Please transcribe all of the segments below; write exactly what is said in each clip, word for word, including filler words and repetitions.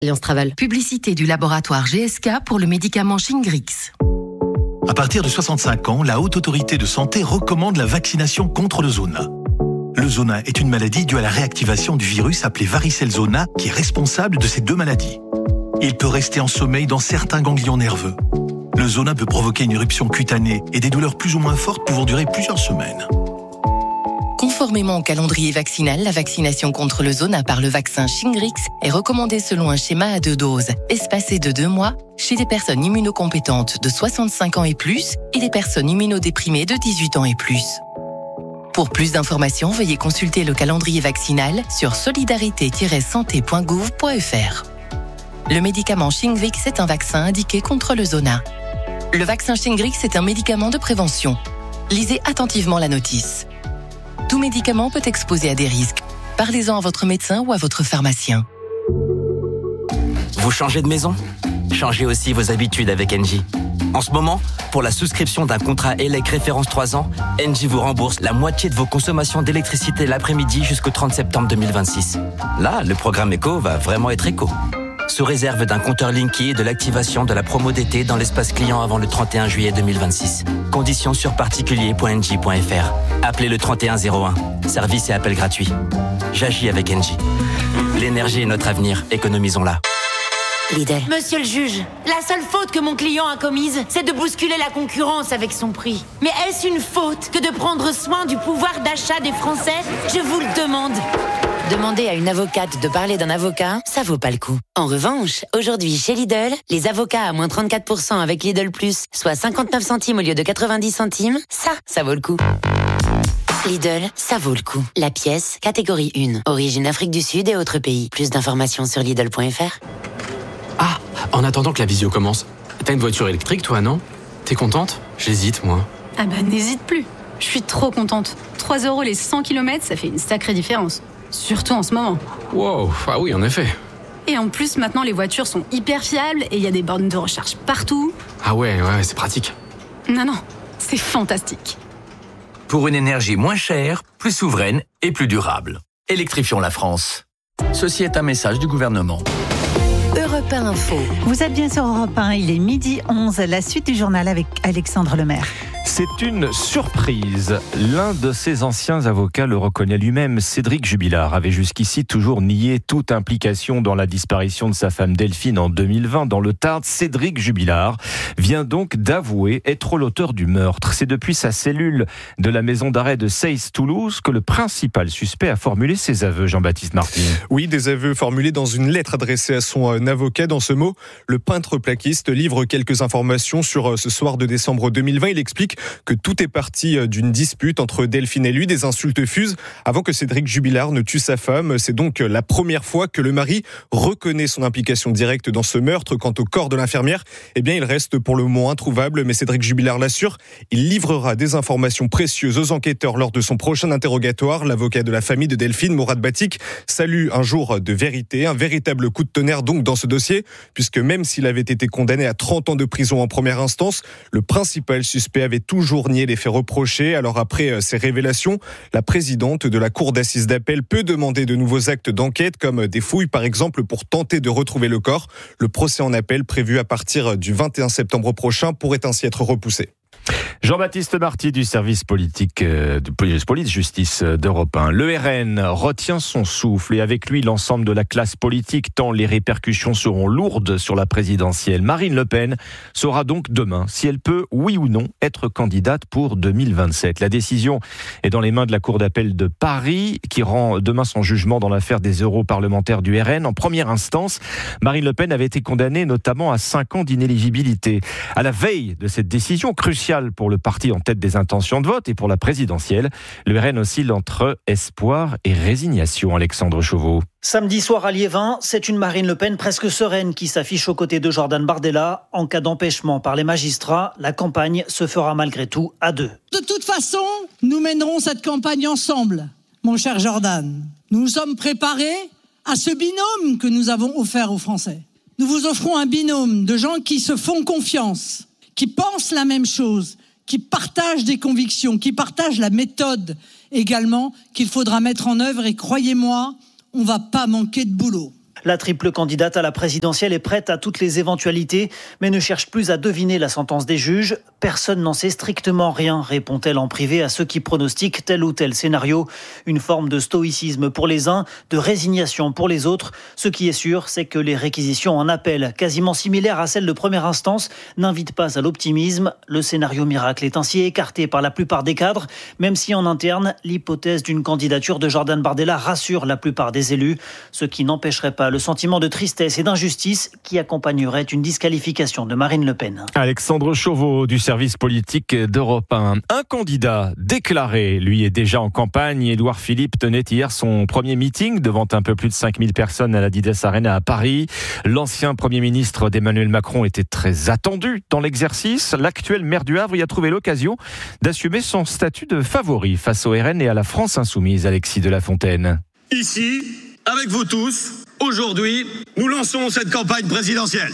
Alliance Travel. Publicité du laboratoire G S K pour le médicament Shingrix. À partir de soixante-cinq ans, la Haute Autorité de Santé recommande la vaccination contre le zona. Le zona est une maladie due à la réactivation du virus appelé varicelle zona qui est responsable de ces deux maladies. Il peut rester en sommeil dans certains ganglions nerveux. Le zona peut provoquer une éruption cutanée et des douleurs plus ou moins fortes pouvant durer plusieurs semaines. Conformément au calendrier vaccinal, la vaccination contre le zona par le vaccin Shingrix est recommandée selon un schéma à deux doses, espacé de deux mois, chez des personnes immunocompétentes de soixante-cinq ans et plus et des personnes immunodéprimées de dix-huit ans et plus. Pour plus d'informations, veuillez consulter le calendrier vaccinal sur solidarité tiret santé point gouv point f r. Le médicament Shingrix est un vaccin indiqué contre le zona. Le vaccin Shingrix est un médicament de prévention. Lisez attentivement la notice. Tout médicament peut exposer à des risques. Parlez-en à votre médecin ou à votre pharmacien. Vous changez de maison ? Changez aussi vos habitudes avec Engie. En ce moment, pour la souscription d'un contrat E L E C référence trois ans, Engie vous rembourse la moitié de vos consommations d'électricité l'après-midi jusqu'au trente septembre deux mille vingt-six. Là, le programme éco va vraiment être éco. Sous réserve d'un compteur Linky et de l'activation de la promo d'été dans l'espace client avant le trente et un juillet deux mille vingt-six. Conditions sur particulier point engie point f r. Appelez le trente et un zéro un. Service et appel gratuit. J'agis avec Engie. L'énergie est notre avenir. Économisons-la. Lidl. Monsieur le juge, la seule faute que mon client a commise, c'est de bousculer la concurrence avec son prix. Mais est-ce une faute que de prendre soin du pouvoir d'achat des Français ? Je vous le demande. Demandez à une avocate de parler d'un avocat, ça vaut pas le coup. En revanche, aujourd'hui chez Lidl, les avocats à moins trente-quatre pour cent avec Lidl Plus, soit cinquante-neuf centimes au lieu de quatre-vingt-dix centimes, ça, ça vaut le coup. Lidl, ça vaut le coup. La pièce, catégorie un. Origine Afrique du Sud et autres pays. Plus d'informations sur Lidl point f r. Ah, en attendant que la visio commence, t'as une voiture électrique toi, non ? T'es contente ? J'hésite, moi. Ah bah n'hésite plus. Je suis trop contente. trois euros les cent kilomètres, ça fait une sacrée différence. Surtout en ce moment. Wow, ah oui, en effet. Et en plus, maintenant, les voitures sont hyper fiables et il y a des bornes de recharge partout. Ah ouais, ouais, c'est pratique. Non, non, c'est fantastique. Pour une énergie moins chère, plus souveraine et plus durable. Électrifions la France. Ceci est un message du gouvernement. Europe un Info. Vous êtes bien sur Europe un, il est midi onze, la suite du journal avec Alexandre Lemaire. C'est une surprise. L'un de ses anciens avocats le reconnaît lui-même. Cédric Jubilard avait jusqu'ici toujours nié toute implication dans la disparition de sa femme Delphine en deux mille vingt dans le Tarn. Cédric Jubilard vient donc d'avouer être l'auteur du meurtre. C'est depuis sa cellule de la maison d'arrêt de Seyss-Toulouse que le principal suspect a formulé ses aveux, Jean-Baptiste Martin. Oui, des aveux formulés dans une lettre adressée à son avocat. Dans ce mot, le peintre plaquiste livre quelques informations sur ce soir de décembre deux mille vingt. Il explique que tout est parti d'une dispute entre Delphine et lui. Des insultes fusent avant que Cédric Jubilard ne tue sa femme. C'est donc la première fois que le mari reconnaît son implication directe dans ce meurtre. Quant au corps de l'infirmière, eh bien, il reste pour le moment introuvable, mais Cédric Jubilard l'assure, il livrera des informations précieuses aux enquêteurs lors de son prochain interrogatoire. L'avocat de la famille de Delphine, Mourad Batik, salue un jour de vérité, un véritable coup de tonnerre donc dans ce dossier, puisque même s'il avait été condamné à trente ans de prison en première instance, le principal suspect avait toujours nié les faits reprochés. Alors après ces révélations, la présidente de la cour d'assises d'appel peut demander de nouveaux actes d'enquête, comme des fouilles par exemple, pour tenter de retrouver le corps. Le procès en appel prévu à partir du vingt et un septembre prochain pourrait ainsi être repoussé. Jean-Baptiste Marty du service politique euh, de police-justice d'Europe un. Le R N retient son souffle et avec lui l'ensemble de la classe politique tant les répercussions seront lourdes sur la présidentielle. Marine Le Pen saura donc demain si elle peut, oui ou non, être candidate pour deux mille vingt-sept. La décision est dans les mains de la Cour d'appel de Paris qui rend demain son jugement dans l'affaire des europarlementaires du R N. En première instance, Marine Le Pen avait été condamnée notamment à cinq ans d'inéligibilité. À la veille de cette décision cruciale pour le parti en tête des intentions de vote et pour la présidentielle, le R N oscille entre espoir et résignation. Alexandre Chauveau. Samedi soir à Liévin, c'est une Marine Le Pen presque sereine qui s'affiche aux côtés de Jordan Bardella. En cas d'empêchement par les magistrats, la campagne se fera malgré tout à deux. De toute façon, nous mènerons cette campagne ensemble, mon cher Jordan. Nous nous sommes préparés à ce binôme que nous avons offert aux Français. Nous vous offrons un binôme de gens qui se font confiance, qui pensent la même chose, qui partagent des convictions, qui partagent la méthode également qu'il faudra mettre en œuvre. Et croyez-moi, on ne va pas manquer de boulot. La triple candidate à la présidentielle est prête à toutes les éventualités, mais ne cherche plus à deviner la sentence des juges. Personne n'en sait strictement rien, répond-elle en privé à ceux qui pronostiquent tel ou tel scénario. Une forme de stoïcisme pour les uns, de résignation pour les autres. Ce qui est sûr, c'est que les réquisitions en appel, quasiment similaires à celles de première instance, n'invitent pas à l'optimisme. Le scénario miracle est ainsi écarté par la plupart des cadres, même si en interne, l'hypothèse d'une candidature de Jordan Bardella rassure la plupart des élus, ce qui n'empêcherait pas le sentiment de tristesse et d'injustice qui accompagnerait une disqualification de Marine Le Pen. Alexandre Chauveau du service politique d'Europe un. Un candidat déclaré, lui, est déjà en campagne. Édouard Philippe tenait hier son premier meeting devant un peu plus de cinq mille personnes à la Dides Arena à Paris. L'ancien Premier ministre d'Emmanuel Macron était très attendu dans l'exercice. L'actuel maire du Havre y a trouvé l'occasion d'assumer son statut de favori face au R N et à la France Insoumise. Alexis de la Fontaine. Ici, avec vous tous, aujourd'hui, nous lançons cette campagne présidentielle.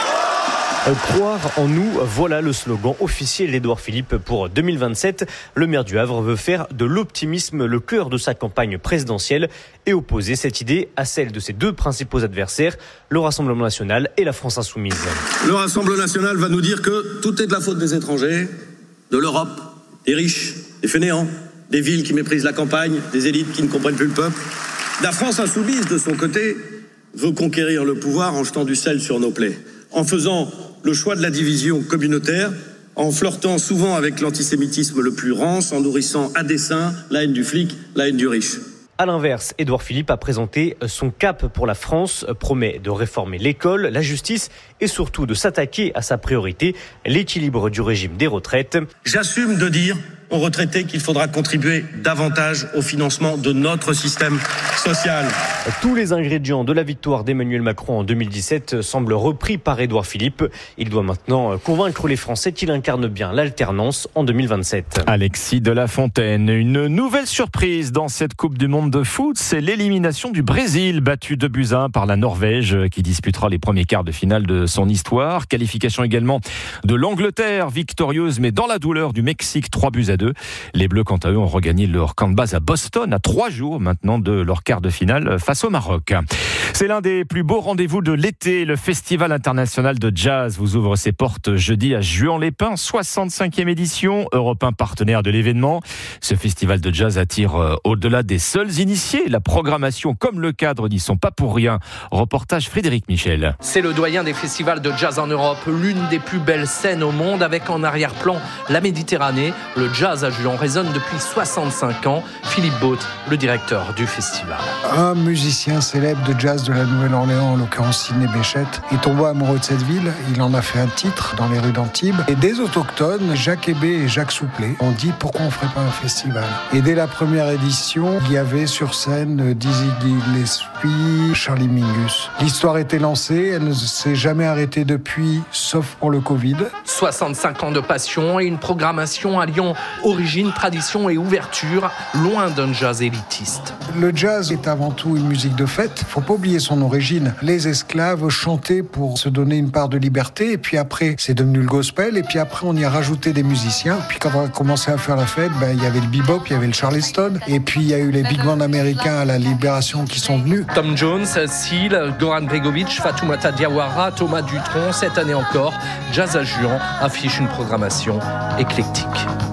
Croire en nous, voilà le slogan officiel d'Édouard Philippe pour deux mille vingt-sept. Le maire du Havre veut faire de l'optimisme le cœur de sa campagne présidentielle et opposer cette idée à celle de ses deux principaux adversaires, le Rassemblement national et la France insoumise. Le Rassemblement national va nous dire que tout est de la faute des étrangers, de l'Europe, des riches, des fainéants, des villes qui méprisent la campagne, des élites qui ne comprennent plus le peuple. La France insoumise, de son côté, veut conquérir le pouvoir en jetant du sel sur nos plaies, en faisant le choix de la division communautaire, en flirtant souvent avec l'antisémitisme le plus rance, en nourrissant à dessein la haine du flic, la haine du riche. À l'inverse, Édouard Philippe a présenté son cap pour la France, promet de réformer l'école, la justice et surtout de s'attaquer à sa priorité, l'équilibre du régime des retraites. J'assume de dire aux retraités qu'il faudra contribuer davantage au financement de notre système social. Tous les ingrédients de la victoire d'Emmanuel Macron en deux mille dix-sept semblent repris par Édouard Philippe. Il doit maintenant convaincre les Français qu'il incarne bien l'alternance en deux mille vingt-sept. Alexis de la Fontaine, une nouvelle surprise dans cette Coupe du Monde de foot, c'est l'élimination du Brésil, battu deux buts à un par la Norvège, qui disputera les premiers quarts de finale de son histoire. Qualification également de l'Angleterre, victorieuse mais dans la douleur du Mexique, trois buts à deux. Les Bleus, quant à eux, ont regagné leur camp de base à Boston, à trois jours maintenant de leur quart de finale face au Maroc. C'est l'un des plus beaux rendez-vous de l'été. Le Festival international de jazz vous ouvre ses portes jeudi à Juan-les-Pins, soixante-cinquième édition, Europe un partenaire de l'événement. Ce festival de jazz attire au-delà des seuls initiés. La programmation comme le cadre n'y sont pas pour rien. Reportage Frédéric Michel. C'est le doyen des festivals de jazz en Europe, l'une des plus belles scènes au monde, avec en arrière-plan la Méditerranée. Le jazz à Juan résonne depuis soixante-cinq ans. Philippe Baute, le directeur du festival. Un musicien célèbre de jazz de la Nouvelle-Orléans, en l'occurrence Sidney Bechet, est tombé amoureux de cette ville. Il en a fait un titre dans les rues d'Antibes. Et des autochtones, Jacques Hébé et Jacques Souplet, ont dit pourquoi on ne ferait pas un festival. Et dès la première édition, il y avait sur scène Dizzy Gillespie, Charlie Mingus. L'histoire était lancée, elle ne s'est jamais arrêtée depuis, sauf pour le Covid. soixante-cinq ans de passion et une programmation alliant origine, tradition et ouverture, loin d'un jazz élitiste. Le jazz est avant tout une musique de fête. Il ne faut pas oublier son origine. Les esclaves chantaient pour se donner une part de liberté, et puis après, c'est devenu le gospel, et puis après, on y a rajouté des musiciens. Puis quand on a commencé à faire la fête, ben, il y avait le bebop, il y avait le charleston, et puis il y a eu les big bands américains à la Libération qui sont venus. Tom Jones, Seal, Goran Bregovic, Fatoumata Diawara, Thomas Dutronc, cette année encore, Jazz à Juan affiche une programmation éclectique.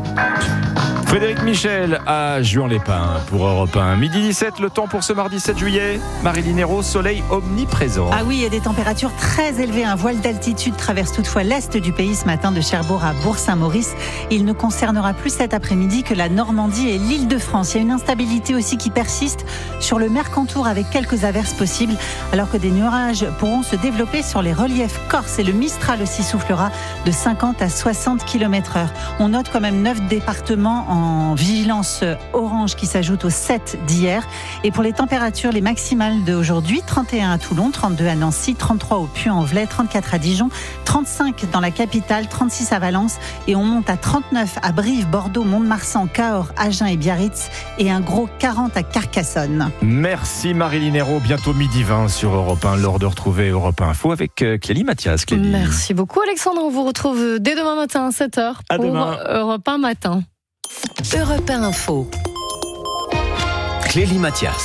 Frédéric Michel à Juan-les-Pins pour Europe un. Midi dix-sept, le temps pour ce mardi sept juillet. Marilyn Hérault, soleil omniprésent. Ah oui, il y a des températures très élevées. Un voile d'altitude traverse toutefois l'est du pays ce matin, de Cherbourg à Bourg-Saint-Maurice. Il ne concernera plus cet après-midi que la Normandie et l'Île-de-France. Il y a une instabilité aussi qui persiste sur le Mercantour avec quelques averses possibles, alors que des nuages pourront se développer sur les reliefs corses, et le Mistral aussi soufflera de cinquante à soixante kilomètres heure. On note quand même neuf départements en en vigilance orange qui s'ajoute aux sept d'hier. Et pour les températures, les maximales d'aujourd'hui, trente et un à Toulon, trente-deux à Nancy, trente-trois au Puy-en-Velay, trente-quatre à Dijon, trente-cinq dans la capitale, trente-six à Valence, et on monte à trente-neuf à Brive, Bordeaux, Mont-de-Marsan, Cahors, Agen et Biarritz, et un gros quarante à Carcassonne. Merci Marilyn Hérault, bientôt midi vingt sur Europe un, l'heure de retrouver Europe Info avec Clélie Mathias. Clélie. Merci beaucoup Alexandre, on vous retrouve dès demain matin à sept heures pour Europe un matin. Europe un Info. Clélie Mathias.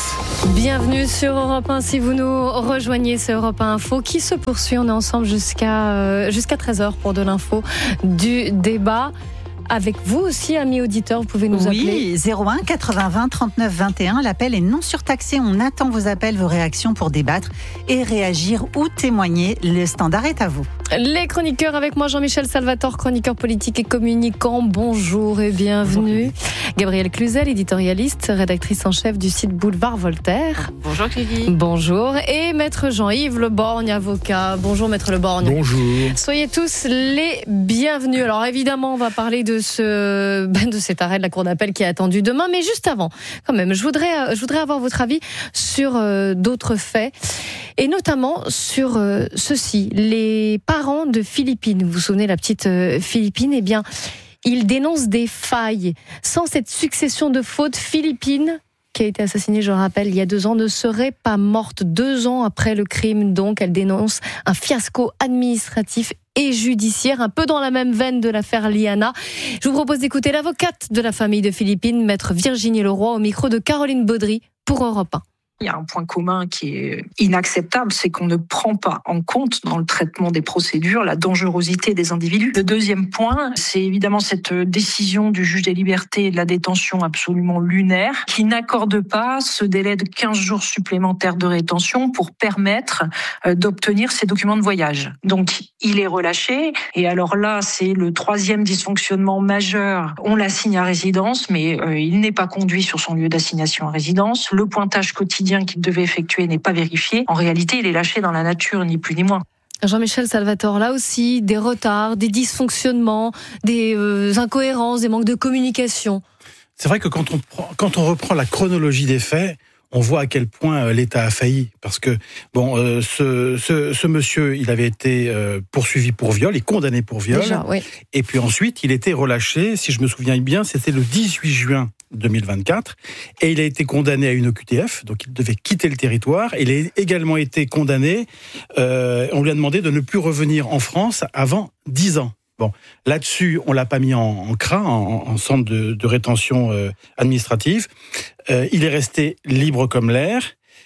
Bienvenue sur Europe un. Si vous nous rejoignez, c'est Europe un Info qui se poursuit. On est ensemble jusqu'à euh, jusqu'à treize heures pour de l'info, du débat. Avec vous aussi, amis auditeurs, vous pouvez nous oui, appeler. Oui, zéro un quatre-vingts vingt trente-neuf vingt et un. L'appel est non surtaxé. On attend vos appels, vos réactions pour débattre et réagir ou témoigner. Le standard est à vous. Les chroniqueurs avec moi, Jean-Michel Salvatore, chroniqueur politique et communicant. Bonjour et bienvenue. Bonjour. Gabrielle Cluzel, éditorialiste, rédactrice en chef du site Boulevard Voltaire. Bonjour Clélie. Bonjour. Et maître Jean-Yves Le Borgne, avocat. Bonjour maître Le Borgne. Bonjour. Soyez tous les bienvenus. Alors évidemment, on va parler de ce, de cet arrêt de la Cour d'appel qui est attendu demain. Mais juste avant, quand même, je voudrais, je voudrais avoir votre avis sur euh, d'autres faits. Et notamment sur euh, ceci. Les parents de Philippine, vous vous souvenez, la petite euh, Philippine, eh bien, ils dénoncent des failles. Sans cette succession de fautes, Philippine, qui a été assassinée, je le rappelle, il y a deux ans, ne serait pas morte. Deux ans après le crime, donc, elle dénonce un fiasco administratif et judiciaire, un peu dans la même veine de l'affaire Liana. Je vous propose d'écouter l'avocate de la famille de Philippine, maître Virginie Leroy, au micro de Caroline Baudry pour Europe un. Il y a un point commun qui est inacceptable, c'est qu'on ne prend pas en compte dans le traitement des procédures la dangerosité des individus. Le deuxième point, c'est évidemment cette décision du juge des libertés et de la détention absolument lunaire qui n'accorde pas ce délai de quinze jours supplémentaires de rétention pour permettre d'obtenir ces documents de voyage. Donc, il est relâché et alors là, c'est le troisième dysfonctionnement majeur. On l'assigne à résidence, mais euh, il n'est pas conduit sur son lieu d'assignation à résidence. Le pointage quotidien qu'il devait effectuer n'est pas vérifié. En réalité, il est lâché dans la nature, ni plus ni moins. Jean-Michel Salvatore, là aussi, des retards, des dysfonctionnements, des euh, incohérences, des manques de communication. C'est vrai que quand on, prend, quand on reprend la chronologie des faits, on voit à quel point l'État a failli. Parce que, bon, euh, ce, ce, ce monsieur, il avait été euh, poursuivi pour viol et condamné pour viol. Déjà, oui. Et puis ensuite, il était relâché, si je me souviens bien, c'était le dix-huit juin deux mille vingt-quatre, et il a été condamné à une O Q T F, donc il devait quitter le territoire. Il a également été condamné, euh, on lui a demandé de ne plus revenir en France avant dix ans. Bon, là-dessus, on l'a pas mis en, en C R A, en, en centre de, de rétention euh, administrative. Euh, il est resté libre comme l'air.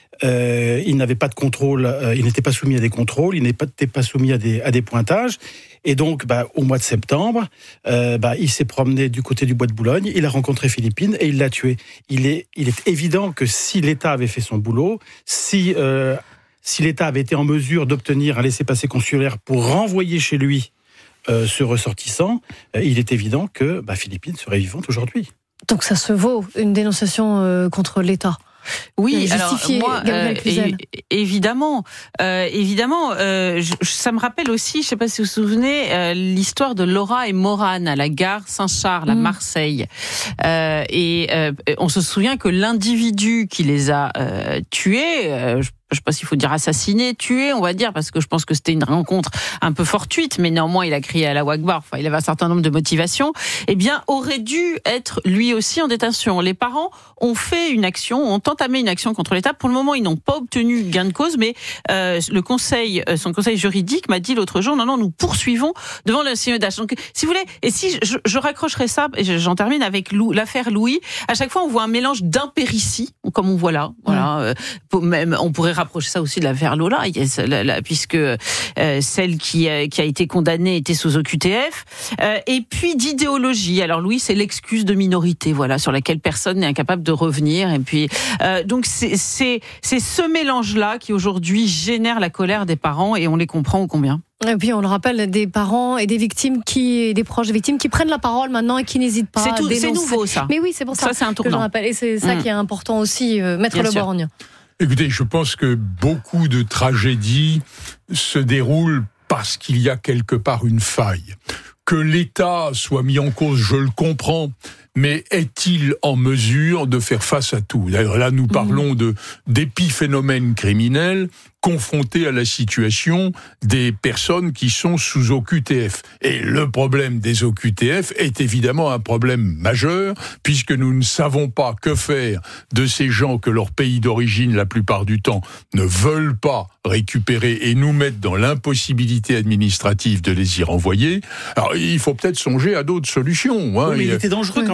Euh, il n'avait pas de contrôle, euh, il n'était pas soumis à des contrôles, il n'était pas soumis à des, à des pointages. Et donc, bah, au mois de septembre, euh, bah, il s'est promené du côté du bois de Boulogne, il a rencontré Philippine et il l'a tué. Il est, il est évident que si l'État avait fait son boulot, si, euh, si l'État avait été en mesure d'obtenir un laissez-passer consulaire pour renvoyer chez lui euh, ce ressortissant, euh, il est évident que bah, Philippine serait vivante aujourd'hui. Donc ça se vaut, une dénonciation euh, contre l'État. Oui, alors moi, euh, évidemment, euh, évidemment, euh, je, ça me rappelle aussi, je ne sais pas si vous vous souvenez, euh, l'histoire de Laura et Morane à la gare Saint-Charles à Marseille. Euh, et euh, on se souvient que l'individu qui les a euh, tués, euh, je je sais pas s'il faut dire assassiné, tué, on va dire, parce que je pense que c'était une rencontre un peu fortuite, mais néanmoins il a crié à la Akbar, enfin il avait un certain nombre de motivations, eh bien aurait dû être lui aussi en détention. Les parents ont fait une action, ont entamé une action contre l'État. Pour le moment, ils n'ont pas obtenu gain de cause, mais euh, le conseil, son conseil juridique m'a dit l'autre jour, non, non, nous poursuivons devant le C E D H. Donc, si vous voulez, et si je, je raccrocherai ça, et j'en termine avec Lou, l'affaire Louis, à chaque fois on voit un mélange d'impéritie, comme on voit là, voilà, euh, même on pourrait rapprocher ça aussi de l'affaire Lola, puisque euh, celle qui a, qui a été condamnée était sous O Q T F, euh, et puis d'idéologie. Alors Louis, c'est l'excuse de minorité, voilà, sur laquelle personne n'est incapable de revenir. Et puis euh, donc c'est c'est c'est ce mélange-là qui aujourd'hui génère la colère des parents, et on les comprend ô combien. Et puis on le rappelle, des parents et des victimes qui, des proches des victimes qui prennent la parole maintenant et qui n'hésitent pas c'est tout, à dénoncer. C'est nouveau ça. Mais oui, c'est pour ça, ça c'est un que je rappelle. Et c'est ça mmh. qui est important aussi, euh, Maître Le Borgne. Écoutez, je pense que beaucoup de tragédies se déroulent parce qu'il y a quelque part une faille. Que l'État soit mis en cause, je le comprends, mais est-il en mesure de faire face à tout ? D'ailleurs, là, nous parlons de, d'épiphénomènes criminels confrontés à la situation des personnes qui sont sous O Q T F. Et le problème des O Q T F est évidemment un problème majeur, puisque nous ne savons pas que faire de ces gens que leur pays d'origine, la plupart du temps, ne veulent pas récupérer et nous mettre dans l'impossibilité administrative de les y renvoyer. Alors, il faut peut-être songer à d'autres solutions. Hein. Oui, mais il était dangereux quand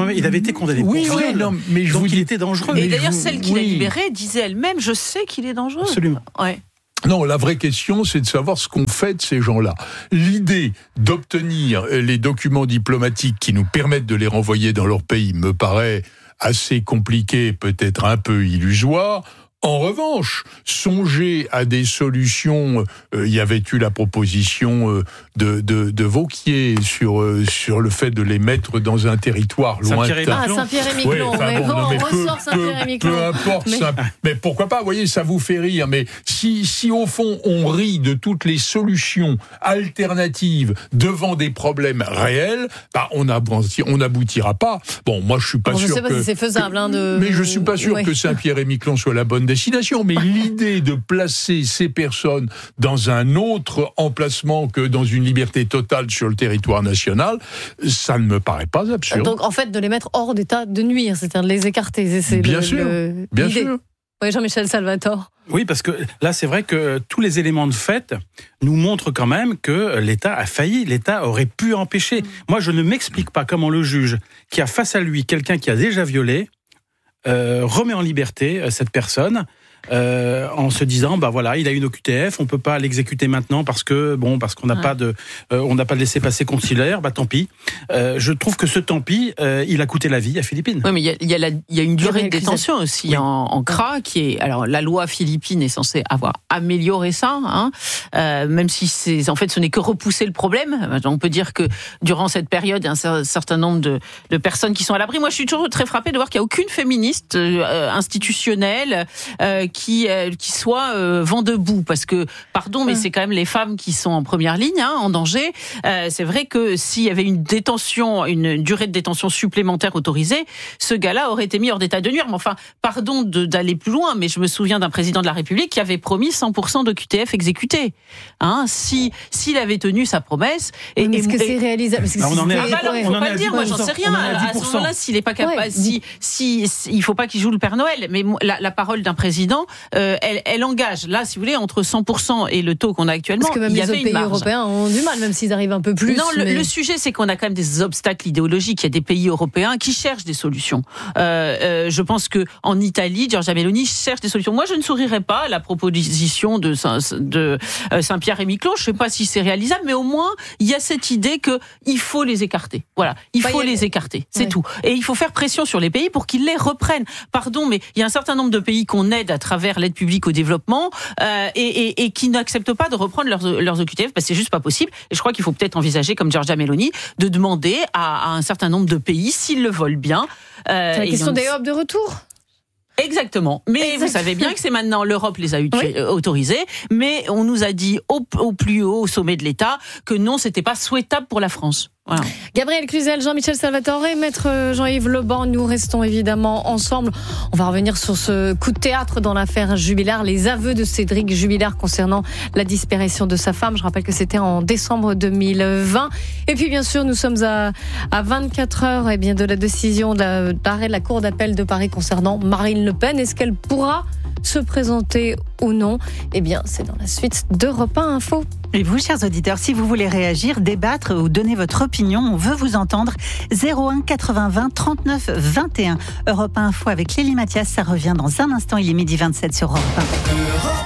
quand même, il avait été condamné oui, pour oui, viol. non, mais je donc vous il dis... était dangereux. Et d'ailleurs, vous... celle qui oui. l'a libéré disait elle-même, je sais qu'il est dangereux. Absolument. Ouais. Non, la vraie question, c'est de savoir ce qu'on fait de ces gens-là. L'idée d'obtenir les documents diplomatiques qui nous permettent de les renvoyer dans leur pays me paraît assez compliquée, peut-être un peu illusoire. En revanche, songer à des solutions, euh, il y avait eu la proposition euh, de, de, de Vauquier sur, euh, sur le fait de les mettre dans un territoire lointain. Ah, Saint-Pierre-et-Miquelon, ouais, enfin, mais bon, bon, non, mais on peu, ressort Saint-Pierre-et-Miquelon. Peu, peu importe, mais... Ça, mais pourquoi pas, vous voyez, ça vous fait rire, mais si, si au fond on rit de toutes les solutions alternatives devant des problèmes réels, bah, on n'aboutira pas. Bon, moi je suis pas bon, sûr je sais pas que... si c'est faisable. Hein, de... Mais je suis pas sûr ouais. que Saint-Pierre-et-Miquelon soit la bonne destination, mais l'idée de placer ces personnes dans un autre emplacement que dans une liberté totale sur le territoire national, ça ne me paraît pas absurde. Donc en fait, de les mettre hors d'état de nuire, c'est-à-dire de les écarter. C'est bien le, sûr, le... bien l'idée. sûr. Oui, Jean-Michel Salvatore. Oui, parce que là, c'est vrai que tous les éléments de fait nous montrent quand même que l'État a failli, l'État aurait pu empêcher. Mmh. Moi, je ne m'explique pas comment le juge, qui a face à lui quelqu'un qui a déjà violé, euh, remet en liberté euh, cette personne. Euh, en se disant bah voilà, il a une O Q T F, on peut pas l'exécuter maintenant parce que bon parce qu'on n'a ouais. pas de euh, on n'a pas de laissez-passer consulaire, bah tant pis. Euh, je trouve que ce tant pis, euh, il a coûté la vie à Philippines. Oui, mais il y a il y a, la, il y a une durée de détention aussi oui. en, en C R A qui est alors la loi philippine est censée avoir amélioré ça, hein, euh, même si c'est en fait ce n'est que repousser le problème. On peut dire que durant cette période, il y a un certain nombre de, de personnes qui sont à l'abri. Moi, je suis toujours très frappée de voir qu'il n'y a aucune féministe euh, institutionnelle euh, qui euh, qui soit euh, vent debout, parce que pardon mais c'est quand même les femmes qui sont en première ligne, hein, en danger. Euh, c'est vrai que s'il y avait une détention, une durée de détention supplémentaire autorisée, ce gars-là aurait été mis hors d'état de nuire. Mais enfin, pardon de, d'aller plus loin, mais je me souviens d'un président de la République qui avait promis cent pour cent de Q T F exécutés. Hein, si s'il avait tenu sa promesse. Et, oui, mais est-ce et, que c'est réalisable? Parce que ah, on en est. Ah bah alors, il faut pas le dire. Moi, j'en sais rien. À ce moment-là, s'il est pas capable, ouais. si, si, si, il faut pas qu'il joue le Père Noël. Mais la, la parole d'un président. Euh, elle, elle engage, là, si vous voulez, entre cent pour cent et le taux qu'on a actuellement. Parce que même il y les avait autres pays marge. européens ont du mal, même s'ils arrivent un peu plus. Non, mais... le, le sujet, c'est qu'on a quand même des obstacles idéologiques. Il y a des pays européens qui cherchent des solutions. Euh, euh, je pense que en Italie, Giorgia Meloni cherche des solutions. Moi, je ne sourirais pas à la proposition de, Saint, de euh, Saint-Pierre-et-Miquelon. Je ne sais pas si c'est réalisable, mais au moins, il y a cette idée que il faut les écarter. Voilà, il bah, faut il y a... les écarter. C'est ouais. tout. Et il faut faire pression sur les pays pour qu'ils les reprennent. Pardon, mais il y a un certain nombre de pays qu'on aide à travers l'aide publique au développement euh, et, et, et qui n'acceptent pas de reprendre leurs, leurs O Q T F, parce que c'est juste pas possible. Et je crois qu'il faut peut-être envisager, comme Giorgia Meloni, de demander à, à un certain nombre de pays, s'ils le veulent bien. Euh, c'est la question des hubs de retour. Exactement. Mais Exactement. Vous savez bien que c'est maintenant l'Europe les a oui. autorisés, mais on nous a dit au, au plus haut au sommet de l'État que non, c'était pas souhaitable pour la France. Voilà. Gabriel Cluzel, Jean-Michel Salvatore et Maître Jean-Yves Le Borgne, nous restons évidemment ensemble. On va revenir sur ce coup de théâtre dans l'affaire Jubilard, les aveux de Cédric Jubilard concernant la disparition de sa femme. Je rappelle que c'était en décembre deux mille vingt. Et puis bien sûr, nous sommes à, à vingt-quatre heures eh bien, de la décision d'arrêt de la Cour d'appel de Paris concernant Marine Le Pen. Est-ce qu'elle pourra se présenter ou non? Eh bien, c'est dans la suite d'Europe un Info. Et vous, chers auditeurs, si vous voulez réagir, débattre ou donner votre opinion, on veut vous entendre. zéro un quatre-vingts vingt trente-neuf vingt et un. Europe un Info avec Lélie Mathias, ça revient dans un instant. Il est midi vingt-sept sur Europe un.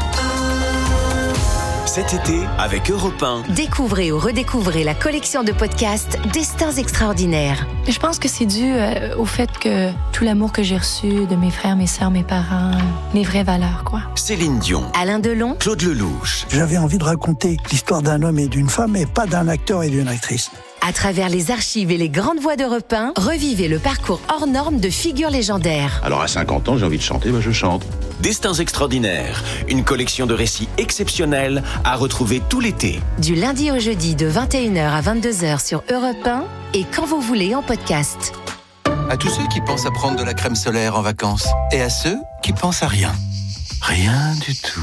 Cet été, avec Europe un. Découvrez ou redécouvrez la collection de podcasts Destins extraordinaires. Je pense que c'est dû euh, au fait que tout l'amour que j'ai reçu de mes frères, mes sœurs, mes parents, les vraies valeurs, quoi. Céline Dion. Alain Delon. Claude Lelouch. J'avais envie de raconter l'histoire d'un homme et d'une femme, et pas d'un acteur et d'une actrice. À travers les archives et les grandes voix d'Europe un, revivez le parcours hors norme de figures légendaires. Alors à cinquante ans, j'ai envie de chanter, bah je chante. Destins extraordinaires, une collection de récits exceptionnels à retrouver tout l'été. Du lundi au jeudi de vingt et une heures à vingt-deux heures sur Europe un et quand vous voulez en podcast. À tous ceux qui pensent à prendre de la crème solaire en vacances et à ceux qui pensent à rien. Rien du tout.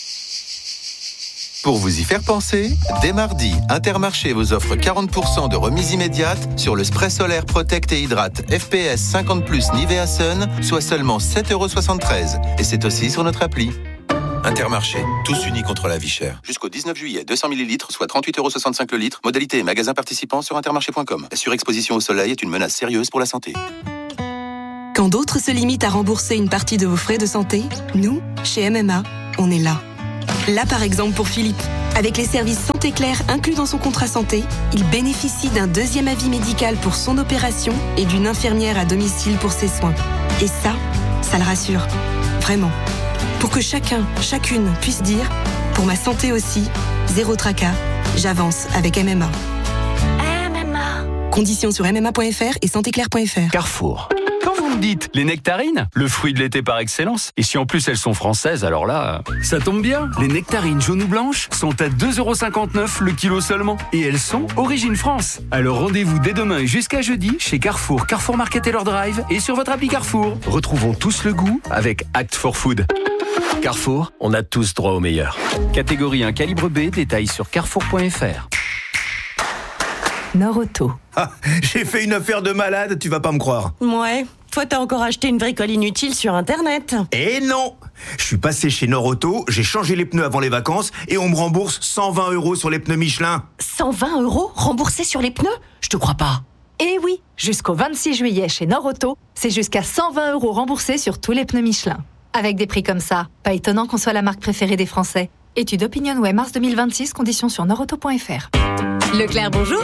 Pour vous y faire penser, dès mardi, Intermarché vous offre quarante pour cent de remise immédiate sur le spray solaire Protect et Hydrate F P S cinquante plus Nivea Sun, soit seulement sept euros soixante-treize. Et c'est aussi sur notre appli. Intermarché, tous unis contre la vie chère. Jusqu'au dix-neuf juillet, deux cents millilitres, soit trente-huit euros soixante-cinq le litre. Modalité et magasins participants sur intermarché point com. La surexposition au soleil est une menace sérieuse pour la santé. Quand d'autres se limitent à rembourser une partie de vos frais de santé, nous, chez M M A, on est là. Là, par exemple, pour Philippe. Avec les services Santé Claire inclus dans son contrat santé, il bénéficie d'un deuxième avis médical pour son opération et d'une infirmière à domicile pour ses soins. Et ça, ça le rassure. Vraiment. Pour que chacun, chacune puisse dire « Pour ma santé aussi, zéro tracas, j'avance avec M M A ». M M A. Conditions sur m m a point f r et santé claire point f r. Carrefour. Quand vous me dites les nectarines, le fruit de l'été par excellence, et si en plus elles sont françaises, alors là, ça tombe bien. Les nectarines jaunes ou blanches sont à deux euros cinquante-neuf le kilo seulement. Et elles sont origine France. Alors rendez-vous dès demain et jusqu'à jeudi chez Carrefour, Carrefour Market et leur drive et sur votre appli Carrefour. Retrouvons tous le goût avec Act for Food. Carrefour, on a tous droit au meilleur. Catégorie un calibre B, détails sur carrefour point f r. Norauto. Ah, j'ai fait une affaire de malade, tu vas pas me croire. Ouais, toi t'as encore acheté une bricole inutile sur internet. Eh non, je suis passé chez Norauto, j'ai changé les pneus avant les vacances et on me rembourse cent vingt euros sur les pneus Michelin. cent vingt euros remboursés sur les pneus? Je te crois pas. Eh oui, jusqu'au vingt-six juillet chez Norauto, c'est jusqu'à cent vingt euros remboursés sur tous les pneus Michelin. Avec des prix comme ça, pas étonnant qu'on soit la marque préférée des Français. Étude OpinionWay mars deux mille vingt-six, conditions sur norauto point f r. Leclerc, bonjour.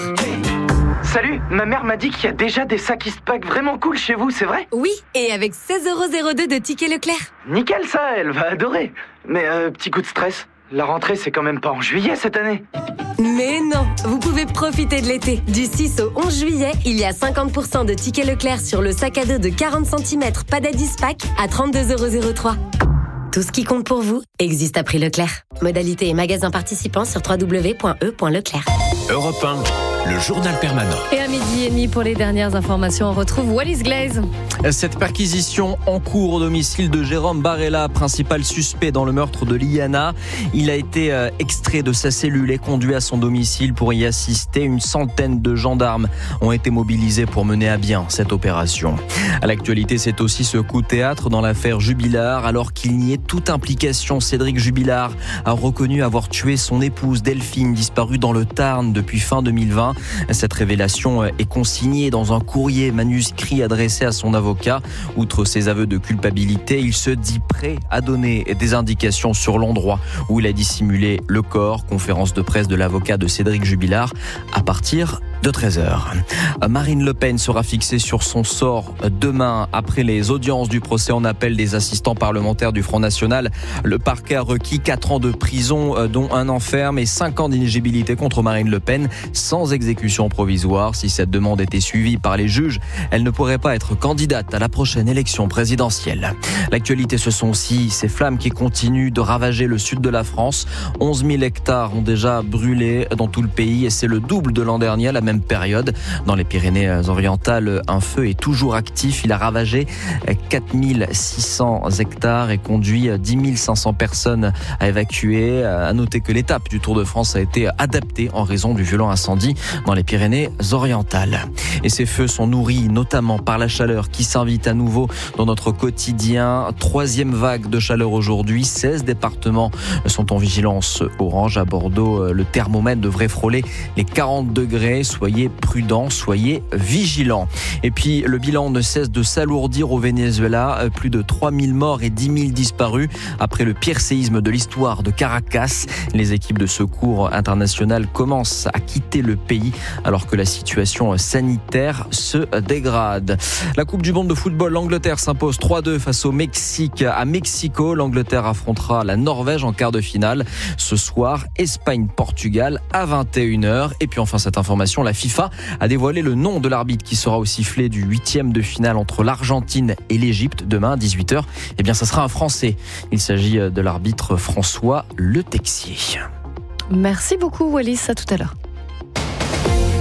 Salut, ma mère m'a dit qu'il y a déjà des sacs Eastpak vraiment cool chez vous, c'est vrai? Oui, et avec seize euros zéro deux de tickets Leclerc. Nickel ça, elle va adorer. Mais euh, petit coup de stress, la rentrée c'est quand même pas en juillet cette année. Mais non, vous pouvez profiter de l'été. Du six au onze juillet, il y a cinquante pour cent de tickets Leclerc sur le sac à dos de quarante centimètres Padadis Pack à trente-deux euros zéro trois. Tout ce qui compte pour vous existe à prix Leclerc. Modalité et magasins participants sur w w w point e point leclerc. Europe un, le journal permanent. Et à midi et demi pour les dernières informations, on retrouve Wallis Glaze. Cette perquisition en cours au domicile de Jérôme Barella, principal suspect dans le meurtre de Liana. Il a été extrait de sa cellule et conduit à son domicile pour y assister. Une centaine de gendarmes ont été mobilisés pour mener à bien cette opération. À l'actualité, c'est aussi ce coup de théâtre dans l'affaire Jubilard. Alors qu'il niait toute implication, Cédric Jubilard a reconnu avoir tué son épouse Delphine, disparue dans le Tarn depuis fin deux mille vingt. Cette révélation est consignée dans un courrier manuscrit adressé à son avocat. Outre ses aveux de culpabilité, il se dit prêt à donner des indications sur l'endroit où il a dissimulé le corps. Conférence de presse de l'avocat de Cédric Jubilard à partir de treize heures. Marine Le Pen sera fixée sur son sort demain après les audiences du procès en appel des assistants parlementaires du Front National. Le parquet a requis quatre ans de prison, dont un an ferme et cinq ans d'inéligibilité contre Marine Le Pen sans exécution provisoire. Si cette demande était suivie par les juges, elle ne pourrait pas être candidate à la prochaine élection présidentielle. L'actualité, ce sont aussi ces flammes qui continuent de ravager le sud de la France. onze mille hectares ont déjà brûlé dans tout le pays et c'est le double de l'an dernier à la même période. Dans les Pyrénées-Orientales, un feu est toujours actif. Il a ravagé quatre mille six cents hectares et conduit dix mille cinq cents personnes à évacuer. À noter que l'étape du Tour de France a été adaptée en raison du violent incendie dans les Pyrénées-Orientales. Et ces feux sont nourris notamment par la chaleur qui s'invite à nouveau dans notre quotidien. Troisième vague de chaleur aujourd'hui. seize départements sont en vigilance orange. À Bordeaux, le thermomètre devrait frôler les quarante degrés. Soyez prudents, soyez vigilants. Et puis, le bilan ne cesse de s'alourdir au Venezuela. Plus de trois mille morts et dix mille disparus après le pire séisme de l'histoire de Caracas. Les équipes de secours internationales commencent à quitter le pays alors que la situation sanitaire se dégrade. La Coupe du Monde de football, l'Angleterre s'impose trois deux face au Mexique à Mexico. L'Angleterre affrontera la Norvège en quart de finale. Ce soir, Espagne-Portugal à vingt et une heures. Et puis enfin, cette information, la FIFA a dévoilé le nom de l'arbitre qui sera au sifflet du huitième de finale entre l'Argentine et l'Égypte demain à dix-huit heures. Eh bien, ça sera un Français. Il s'agit de l'arbitre François Le Texier. Merci beaucoup Wallis, à tout à l'heure.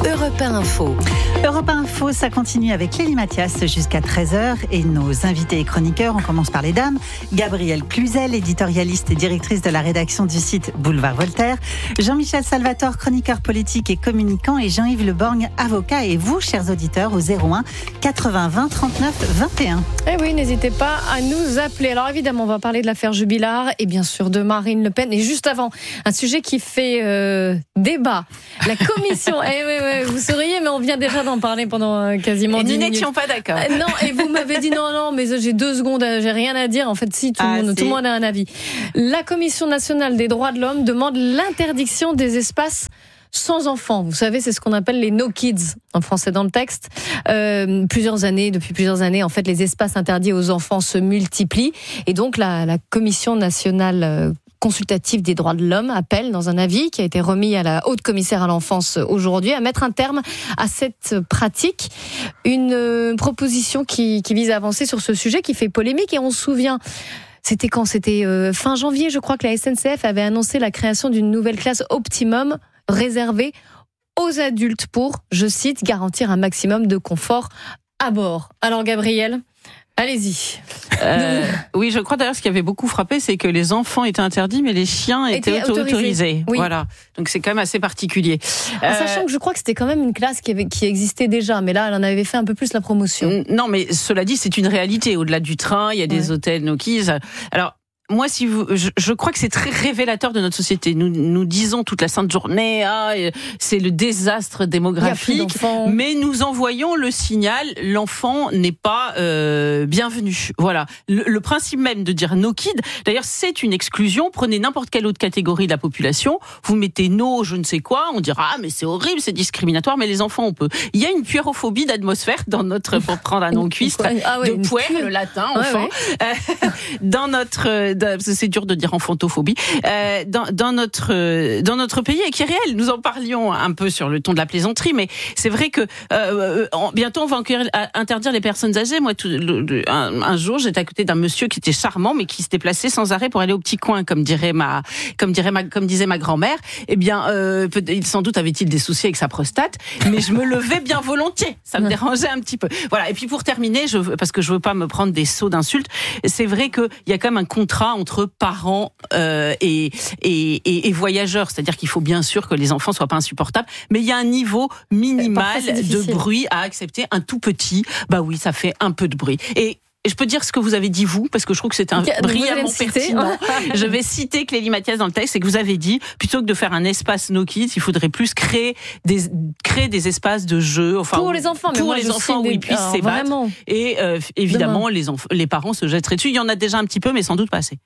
Europe un Info. Europe un Info, ça continue avec Lélie Mathias jusqu'à treize heures et nos invités et chroniqueurs. On commence par les dames. Gabrielle Cluzel, éditorialiste et directrice de la rédaction du site Boulevard Voltaire. Jean-Michel Salvatore, chroniqueur politique et communicant. Et Jean-Yves Le Borgne, avocat. Et vous, chers auditeurs, au zéro un quatre-vingts vingt trente-neuf vingt et un. Eh oui, n'hésitez pas à nous appeler. Alors évidemment, on va parler de l'affaire Jubilard et bien sûr de Marine Le Pen. Et juste avant, un sujet qui fait euh, débat. La commission... eh oui, oui, vous souriez, mais on vient déjà d'en parler pendant euh, quasiment dix minutes. Et nous n'étions pas d'accord. Euh, non, et vous m'avez dit non, non, mais j'ai deux secondes, j'ai rien à dire. En fait, si, tout, ah, le, monde, tout le monde a un avis. La Commission nationale des droits de l'homme demande l'interdiction des espaces sans enfants. Vous savez, c'est ce qu'on appelle les no kids en français dans le texte. Euh, plusieurs années, depuis plusieurs années, en fait, les espaces interdits aux enfants se multiplient. Et donc, la, la Commission nationale euh, consultative des droits de l'homme appelle, dans un avis qui a été remis à la haute commissaire à l'enfance aujourd'hui, à mettre un terme à cette pratique. Une euh, proposition qui, qui vise à avancer sur ce sujet qui fait polémique. Et on se souvient, c'était quand ? C'était euh, fin janvier, je crois, que la S N C F avait annoncé la création d'une nouvelle classe optimum réservée aux adultes pour, je cite, garantir un maximum de confort à bord. Alors Gabrielle, allez-y. Euh, oui, je crois d'ailleurs ce qui avait beaucoup frappé, c'est que les enfants étaient interdits, mais les chiens étaient, étaient autorisés. autorisés. Oui. Voilà. Donc c'est quand même assez particulier. En euh, sachant que je crois que c'était quand même une classe qui, avait, qui existait déjà, mais là, elle en avait fait un peu plus la promotion. Non, mais cela dit, c'est une réalité. Au-delà du train, il y a des ouais. hôtels no-kids. Alors, moi, si vous, je, je crois que c'est très révélateur de notre société. Nous, nous disons toute la sainte journée, ah, c'est le désastre démographique, mais nous envoyons le signal, l'enfant n'est pas euh, bienvenu. Voilà. Le, le principe même de dire no kid, d'ailleurs, c'est une exclusion. Prenez n'importe quelle autre catégorie de la population, vous mettez no, je ne sais quoi, on dira, ah, mais c'est horrible, c'est discriminatoire, mais les enfants, on peut. Il y a une puérophobie d'atmosphère dans notre, pour prendre un nom cuistre, ah ouais, de puer, le latin, enfant, ouais, ouais. Euh, dans notre, c'est dur de dire enfantophobie, euh, dans, dans, notre, dans notre pays et qui est réel. Nous en parlions un peu sur le ton de la plaisanterie, mais c'est vrai que euh, bientôt on va interdire les personnes âgées. Moi, tout, le, le, un, un jour, j'étais à côté d'un monsieur qui était charmant, mais qui se déplaçait sans arrêt pour aller au petit coin, comme dirait ma, comme dirait ma, comme disait ma grand-mère. Eh bien, euh, sans doute avait-il des soucis avec sa prostate, mais je me levais bien volontiers. Ça me dérangeait un petit peu. Voilà. Et puis pour terminer, je, parce que je veux pas me prendre des sauts d'insultes, c'est vrai qu'il y a quand même un contrat entre parents euh, et, et, et, et voyageurs. C'est-à-dire qu'il faut bien sûr que les enfants soient pas insupportables, mais il y a un niveau minimal de bruit à accepter. Un tout petit, bah oui, ça fait un peu de bruit. Et Et je peux dire ce que vous avez dit, vous, parce que je trouve que c'est un brillamment pertinent. Je vais citer Clélie Mathias dans le texte, c'est que vous avez dit, plutôt que de faire un espace no kids, il faudrait plus créer des, créer des espaces de jeux, enfin, pour les enfants, mais pour moi, les enfants où ils puissent alors, s'ébattre. Vraiment. Et euh, évidemment, les, enf- les parents se jetteraient dessus. Il y en a déjà un petit peu, mais sans doute pas assez.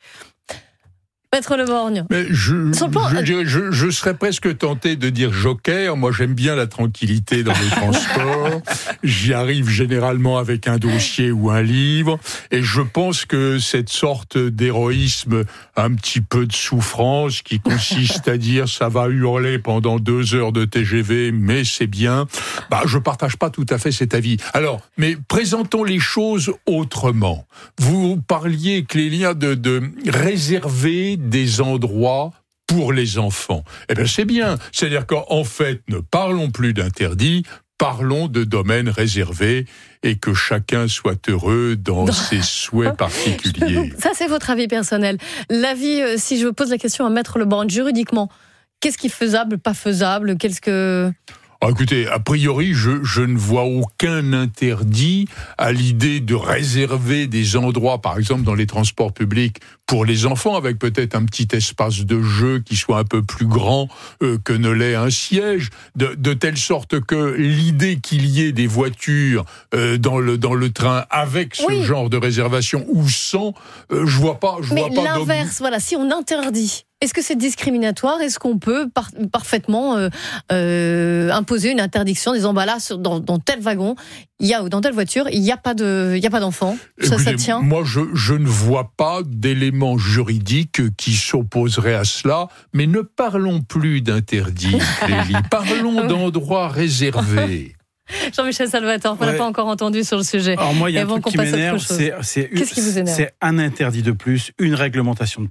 Maître Le Borgne. Mais je, je, dirais, je, je serais presque tenté de dire joker. Moi, j'aime bien la tranquillité dans les transports. J'y arrive généralement avec un dossier ou un livre. Et je pense que cette sorte d'héroïsme, un petit peu de souffrance, qui consiste à dire ça va hurler pendant deux heures de T G V, mais c'est bien, bah, je partage pas tout à fait cet avis. Alors, mais présentons les choses autrement. Vous parliez, Clélia, de, de réserver des endroits pour les enfants. Eh bien, c'est bien. C'est-à-dire qu'en fait, ne parlons plus d'interdits, parlons de domaines réservés et que chacun soit heureux dans ses souhaits particuliers. Ça, c'est votre avis personnel. L'avis, euh, si je pose la question à Maître Le Borgne, juridiquement, qu'est-ce qui est faisable, pas faisable ? Qu'est-ce que... Ah, écoutez, a priori, je, je ne vois aucun interdit à l'idée de réserver des endroits, par exemple dans les transports publics, pour les enfants, avec peut-être un petit espace de jeu qui soit un peu plus grand euh, que ne l'est un siège, de, de telle sorte que l'idée qu'il y ait des voitures euh, dans le dans le train avec ce oui. genre de réservation ou sans, euh, je vois pas, je Mais vois pas. Mais l'inverse, voilà, si on interdit. Est-ce que c'est discriminatoire ? Est-ce qu'on peut par- parfaitement euh, euh, imposer une interdiction en disant bah là dans, dans tel wagon, il y a dans telle voiture, il n'y a pas de, il y a pas d'enfant. Ça, Écoutez, ça tient. Moi, je, je ne vois pas d'éléments juridiques qui s'opposeraient à cela, mais ne parlons plus d'interdits, Clélie. Parlons d'endroits réservés. Jean-Michel Salvatore, on ouais. n'a pas encore entendu sur le sujet. Alors moi, il y a un truc qui m'énerve, c'est, c'est, Qu'est-ce qui vous énerve ? C'est un interdit de plus, une réglementation de plus. Bon.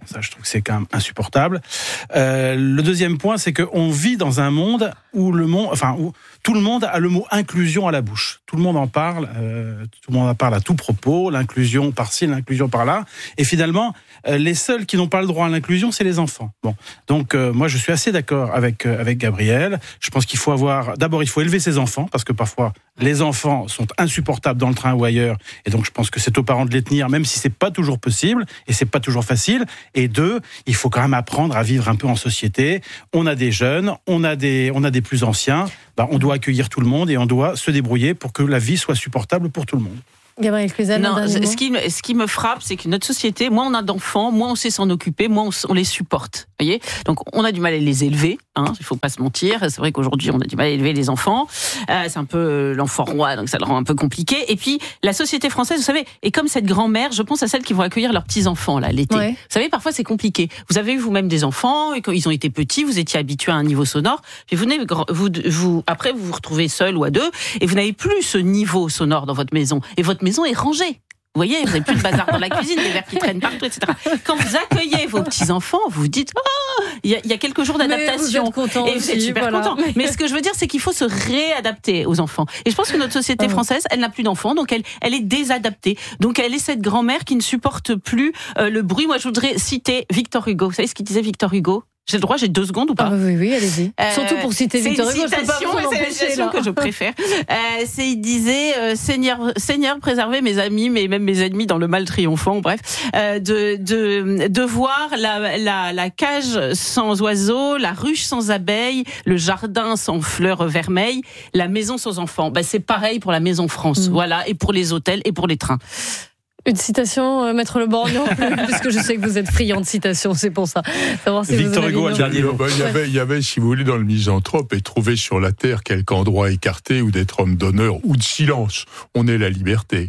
Ça, je trouve que c'est quand même insupportable. Euh, le deuxième point, c'est qu'on vit dans un monde où le monde, enfin, où tout le monde a le mot inclusion à la bouche. Tout le monde en parle, euh, tout le monde en parle à tout propos, l'inclusion par-ci, l'inclusion par-là. Et finalement, euh, les seuls qui n'ont pas le droit à l'inclusion, c'est les enfants. Bon, donc euh, moi, je suis assez d'accord avec euh, avec Gabriel. Je pense qu'il faut avoir, d'abord, il faut élever ses enfants, parce que parfois les enfants sont insupportables dans le train ou ailleurs, et donc je pense que c'est aux parents de les tenir, même si c'est pas toujours possible et c'est pas toujours facile. Et deux, il faut quand même apprendre à vivre un peu en société. On a des jeunes, on a des, on a des plus anciens. Ben, on doit accueillir tout le monde et on doit se débrouiller pour que la vie soit supportable pour tout le monde. Gabriel Cluzel, non, ce qui, ce qui me frappe, c'est que notre société, moins on a d'enfants, moins on sait s'en occuper, moins on, on les supporte. Vous voyez ? Donc, on a du mal à les élever. Hein, il faut pas se mentir. C'est vrai qu'aujourd'hui, on a du mal à élever les enfants. Euh, c'est un peu l'enfant roi, donc ça le rend un peu compliqué. Et puis, la société française, vous savez, est comme cette grand-mère. Je pense à celles qui vont accueillir leurs petits enfants là l'été. Ouais. Vous savez, parfois c'est compliqué. Vous avez eu vous-même des enfants et quand ils ont été petits, vous étiez habitué à un niveau sonore. Puis vous, vous, vous, après, vous vous retrouvez seul ou à deux et vous n'avez plus ce niveau sonore dans votre maison. Et votre maison est rangée. Vous voyez, vous n'avez plus de bazar dans la cuisine, des verres qui traînent partout, et cetera. Quand vous accueillez vos petits-enfants, vous vous dites oh, il y, y a quelques jours d'adaptation. Mais vous êtes content et aussi, vous êtes super voilà. content. Mais ce que je veux dire, c'est qu'il faut se réadapter aux enfants. Et je pense que notre société française, elle n'a plus d'enfants, donc elle, elle est désadaptée. Donc elle est cette grand-mère qui ne supporte plus euh, le bruit. Moi, je voudrais citer Victor Hugo. Vous savez ce qu'il disait Victor Hugo ? J'ai le droit, j'ai deux secondes ou pas ? Ah oui, oui, allez-y. Euh, Surtout pour citer Victor Hugo, je peux pas vous empêcher, c'est une citation que je préfère. Euh, c'est, il disait, euh, Seigneur, Seigneur, préservez mes amis, mais même mes ennemis dans le mal triomphant, bref, euh, de, de, de voir la, la, la cage sans oiseaux, la ruche sans abeilles, le jardin sans fleurs vermeilles, la maison sans enfants. Ben, c'est pareil pour la Maison France, mmh. voilà, et pour les hôtels et pour les trains. Une citation, euh, Maître Le Borgne, non plus, puisque je sais que vous êtes friand de citations, c'est pour ça. Savoir si Victor vous Hugo, il y, avait, il y avait, si vous voulez, dans le Misanthrope, et trouver sur la terre quelque endroit écarté où d'être homme d'honneur ou de silence. On est la liberté.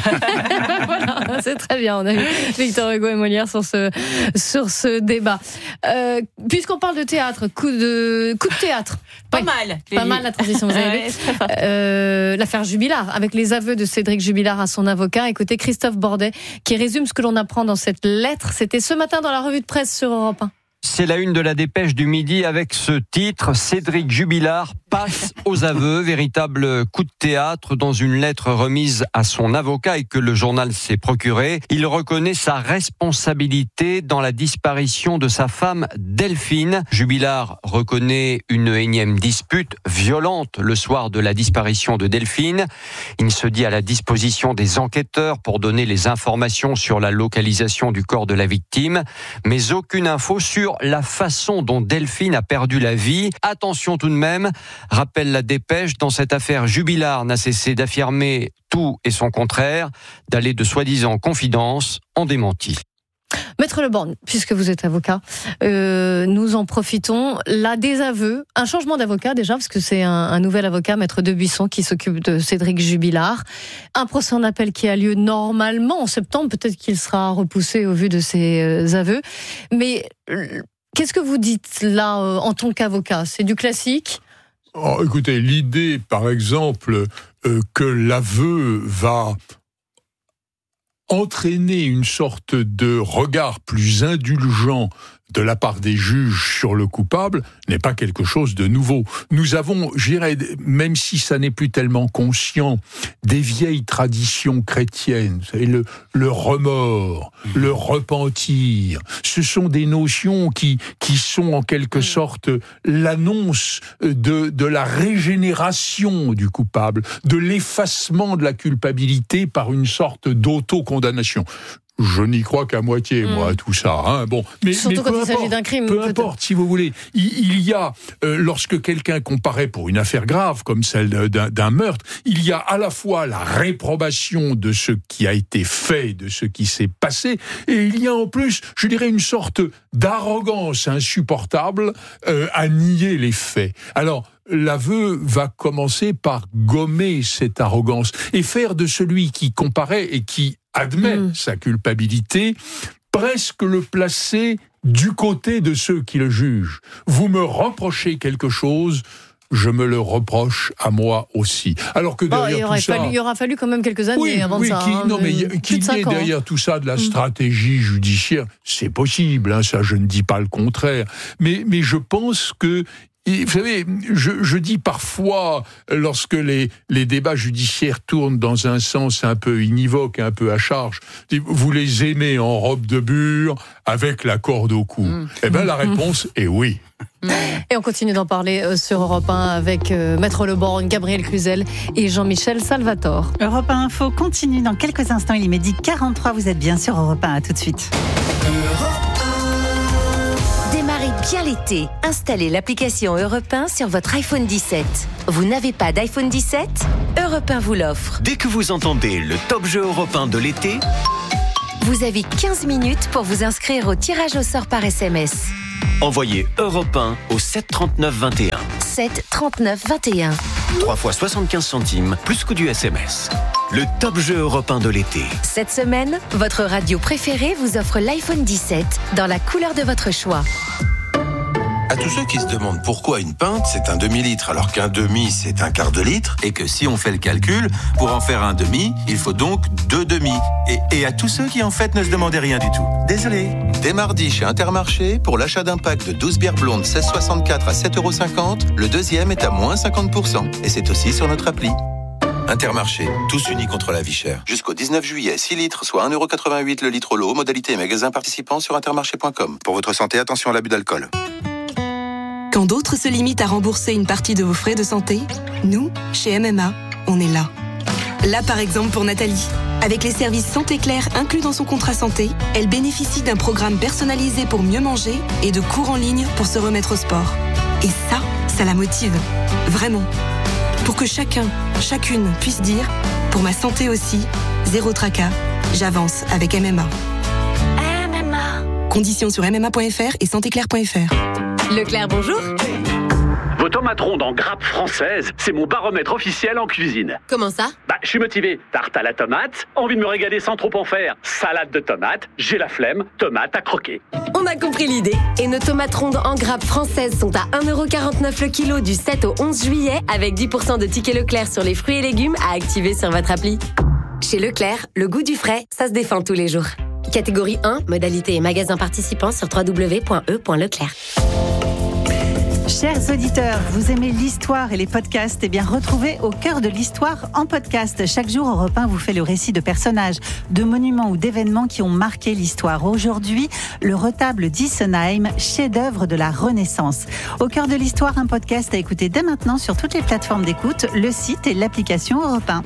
Voilà, c'est très bien. On a eu Victor Hugo et Molière sur ce, sur ce débat. Euh, puisqu'on parle de théâtre, coup de, coup de théâtre. Pas ouais, mal. Pas mal la transition, vous avez vu. Euh, l'affaire Jubilard, avec les aveux de Cédric Jubilard à son avocat. Écoutez, Christophe Bordet, qui résume ce que l'on apprend dans cette lettre. C'était ce matin dans la revue de presse sur Europe un. C'est la une de la Dépêche du Midi avec ce titre, Cédric Jubilard passe aux aveux, véritable coup de théâtre dans une lettre remise à son avocat et que le journal s'est procuré. Il reconnaît sa responsabilité dans la disparition de sa femme Delphine. Jubilard reconnaît une énième dispute violente le soir de la disparition de Delphine. Il se dit à la disposition des enquêteurs pour donner les informations sur la localisation du corps de la victime, mais aucune info sur la façon dont Delphine a perdu la vie. Attention tout de même, rappelle la Dépêche, dans cette affaire, Jubilard n'a cessé d'affirmer tout et son contraire, d'aller de soi-disant confidences en démenti. Maître Le Borgne, puisque vous êtes avocat, euh, nous en profitons. Là, des aveux, un changement d'avocat déjà, parce que c'est un, un nouvel avocat, Maître Debuisson, qui s'occupe de Cédric Jubilard. Un procès en appel qui a lieu normalement en septembre, peut-être qu'il sera repoussé au vu de ces euh, aveux. Mais euh, qu'est-ce que vous dites là euh, en tant qu'avocat ? C'est du classique ? Oh, écoutez, l'idée, par exemple, euh, que l'aveu va entraîner une sorte de regard plus indulgent de la part des juges sur le coupable n'est pas quelque chose de nouveau. Nous avons, je dirais, même si ça n'est plus tellement conscient, des vieilles traditions chrétiennes, vous savez, le, le remords, le repentir, ce sont des notions qui, qui sont en quelque sorte l'annonce de, de la régénération du coupable, de l'effacement de la culpabilité par une sorte d'auto-condamnation. Je n'y crois qu'à moitié, moi, à mmh. tout ça. Hein. Bon, mais, Surtout mais quand peu il importe, s'agit d'un crime. Peu peut-être. importe, si vous voulez. Il, il y a, euh, lorsque quelqu'un comparaît pour une affaire grave, comme celle d'un, d'un meurtre, il y a à la fois la réprobation de ce qui a été fait, de ce qui s'est passé, et il y a en plus, je dirais, une sorte d'arrogance insupportable euh, à nier les faits. Alors, l'aveu va commencer par gommer cette arrogance et faire de celui qui comparaît et qui admet mmh. sa culpabilité presque le placer du côté de ceux qui le jugent. Vous me reprochez quelque chose, je me le reproche à moi aussi. Alors que derrière bon, il, aurait tout ça, fallu, il aura fallu quand même quelques années oui, avant oui, de ça. Qui, hein, non, mais qu'il y ait derrière ans. tout ça de la stratégie mmh. judiciaire, c'est possible, hein, ça je ne dis pas le contraire. Mais, mais je pense que Et vous savez, je, je dis parfois, lorsque les, les débats judiciaires tournent dans un sens un peu univoque, un peu à charge, vous les aimez en robe de bure, avec la corde au cou. Mmh. Eh bien, la réponse est oui. Et on continue d'en parler sur Europe un avec euh, Maître Leborgne, Gabriel Cluzel et Jean-Michel Salvatore. Europe un Info continue dans quelques instants. Il est midi quarante-trois. Vous êtes bien sur Europe un. À tout de suite. Démarrez bien l'été. Installez l'application Europe un sur votre iPhone dix-sept. Vous n'avez pas d'iPhone dix-sept ? Europe un vous l'offre. Dès que vous entendez le top jeu européen de l'été, vous avez quinze minutes pour vous inscrire au tirage au sort par S M S. Envoyez Europe un au sept trente-neuf vingt et un. sept trente-neuf vingt et un. trois fois soixante-quinze centimes, plus coût du S M S. Le top jeu européen de l'été. Cette semaine, votre radio préférée vous offre l'iPhone dix-sept dans la couleur de votre choix. À tous ceux qui se demandent pourquoi une pinte c'est un demi-litre alors qu'un demi c'est un quart de litre et que si on fait le calcul, pour en faire un demi, il faut donc deux demi. Et, et à tous ceux qui en fait ne se demandaient rien du tout. Désolé. Dès mardi chez Intermarché, pour l'achat d'un pack de douze bières blondes seize soixante-quatre à sept euros cinquante, le deuxième est à moins cinquante pour cent. Et c'est aussi sur notre appli. Intermarché, tous unis contre la vie chère. Jusqu'au dix-neuf juillet, six litres, soit un euro quatre-vingt-huit le litre au lot. Modalité et magasin participants sur intermarché point com. Pour votre santé, attention à l'abus d'alcool. Quand d'autres se limitent à rembourser une partie de vos frais de santé, nous, chez M M A, on est là. Là, par exemple, pour Nathalie. Avec les services Santé Claire inclus dans son contrat santé, elle bénéficie d'un programme personnalisé pour mieux manger et de cours en ligne pour se remettre au sport. Et ça, ça la motive. Vraiment. Pour que chacun, chacune puisse dire « Pour ma santé aussi, zéro tracas, j'avance avec M M A ». M M A. Conditions sur m m a point f r et santé claire point f r. Leclerc, bonjour. Vos tomates rondes en grappe française, c'est mon baromètre officiel en cuisine. Comment ça ? Bah, je suis motivé. Tarte à la tomate, envie de me régaler sans trop en faire. Salade de tomates, j'ai la flemme, tomate à croquer. On a compris l'idée. Et nos tomates rondes en grappe françaises sont à un euro quarante-neuf le kilo du sept au onze juillet, avec dix pour cent de tickets Leclerc sur les fruits et légumes à activer sur votre appli. Chez Leclerc, le goût du frais, ça se défend tous les jours. Catégorie un, modalité et magasin participants sur w w w point e point leclerc. Chers auditeurs, vous aimez l'histoire et les podcasts ? Eh bien, retrouvez Au cœur de l'histoire en podcast. Chaque jour, Europe un vous fait le récit de personnages, de monuments ou d'événements qui ont marqué l'histoire. Aujourd'hui, le retable d'Issenheim, chef-d'œuvre de la Renaissance. Au cœur de l'histoire, un podcast à écouter dès maintenant sur toutes les plateformes d'écoute, le site et l'application Europe un.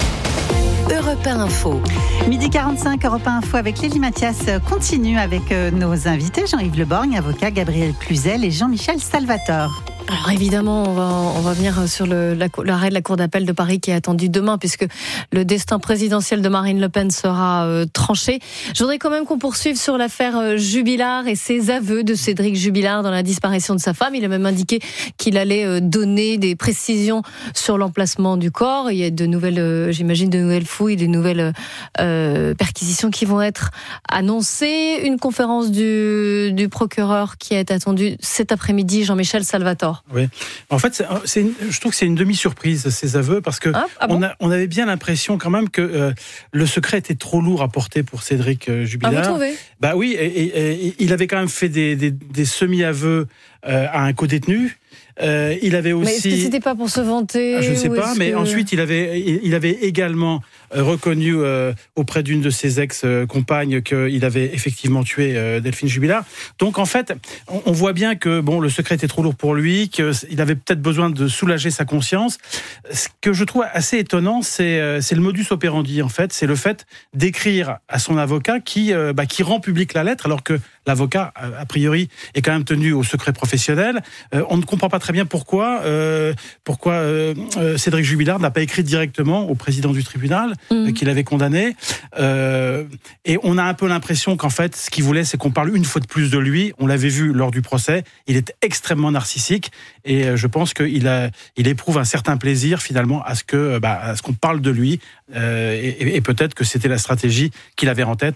Europe un Info. Midi quarante-cinq, Europe un Info avec Lélie Mathias continue avec nos invités, Jean-Yves Leborgne, avocat, Gabriel Cluzel et Jean-Michel Salvatore. Alors évidemment, on va, on va venir sur le, la, l'arrêt de la Cour d'appel de Paris qui est attendu demain, puisque le destin présidentiel de Marine Le Pen sera euh, tranché. Je voudrais quand même qu'on poursuive sur l'affaire euh, Jubilard et ses aveux de Cédric Jubilard dans la disparition de sa femme. Il a même indiqué qu'il allait euh, donner des précisions sur l'emplacement du corps. Il y a de nouvelles, euh, j'imagine, de nouvelles fouilles, de nouvelles euh, perquisitions qui vont être annoncées. Une conférence du, du procureur qui est attendue cet après-midi, Jean-Michel Salvatore. Oui. En fait, c'est, c'est une, je trouve que c'est une demi-surprise, ces aveux, parce que ah, ah bon on, a, on avait bien l'impression quand même que euh, le secret était trop lourd à porter pour Cédric euh, Jubilard. Ah, vous trouvez ? Bah oui, et, et, et, il avait quand même fait des, des, des semi-aveux euh, à un codétenu. Euh, il avait aussi. Mais est-ce que c'était pas pour se vanter ? Je ne sais pas, mais que... ensuite il avait, il avait également reconnu euh, auprès d'une de ses ex-compagnes qu'il avait effectivement tué euh, Delphine Jubilard. Donc en fait, on, on voit bien que bon, le secret était trop lourd pour lui, qu'il avait peut-être besoin de soulager sa conscience. Ce que je trouve assez étonnant, c'est, euh, c'est le modus operandi en fait, c'est le fait d'écrire à son avocat qui, euh, bah, qui rend publique la lettre, alors que l'avocat, a priori, est quand même tenu au secret professionnel. Euh, on ne comprend pas très bien pourquoi, euh, pourquoi euh, Cédric Jubilard n'a pas écrit directement au président du tribunal mmh. euh, qu'il avait condamné. Euh, et on a un peu l'impression qu'en fait, ce qu'il voulait, c'est qu'on parle une fois de plus de lui. On l'avait vu lors du procès. Il est extrêmement narcissique et euh, je pense qu'il a, il éprouve un certain plaisir finalement à ce que, bah, à ce qu'on parle de lui. Euh, et, et peut-être que c'était la stratégie qu'il avait en tête en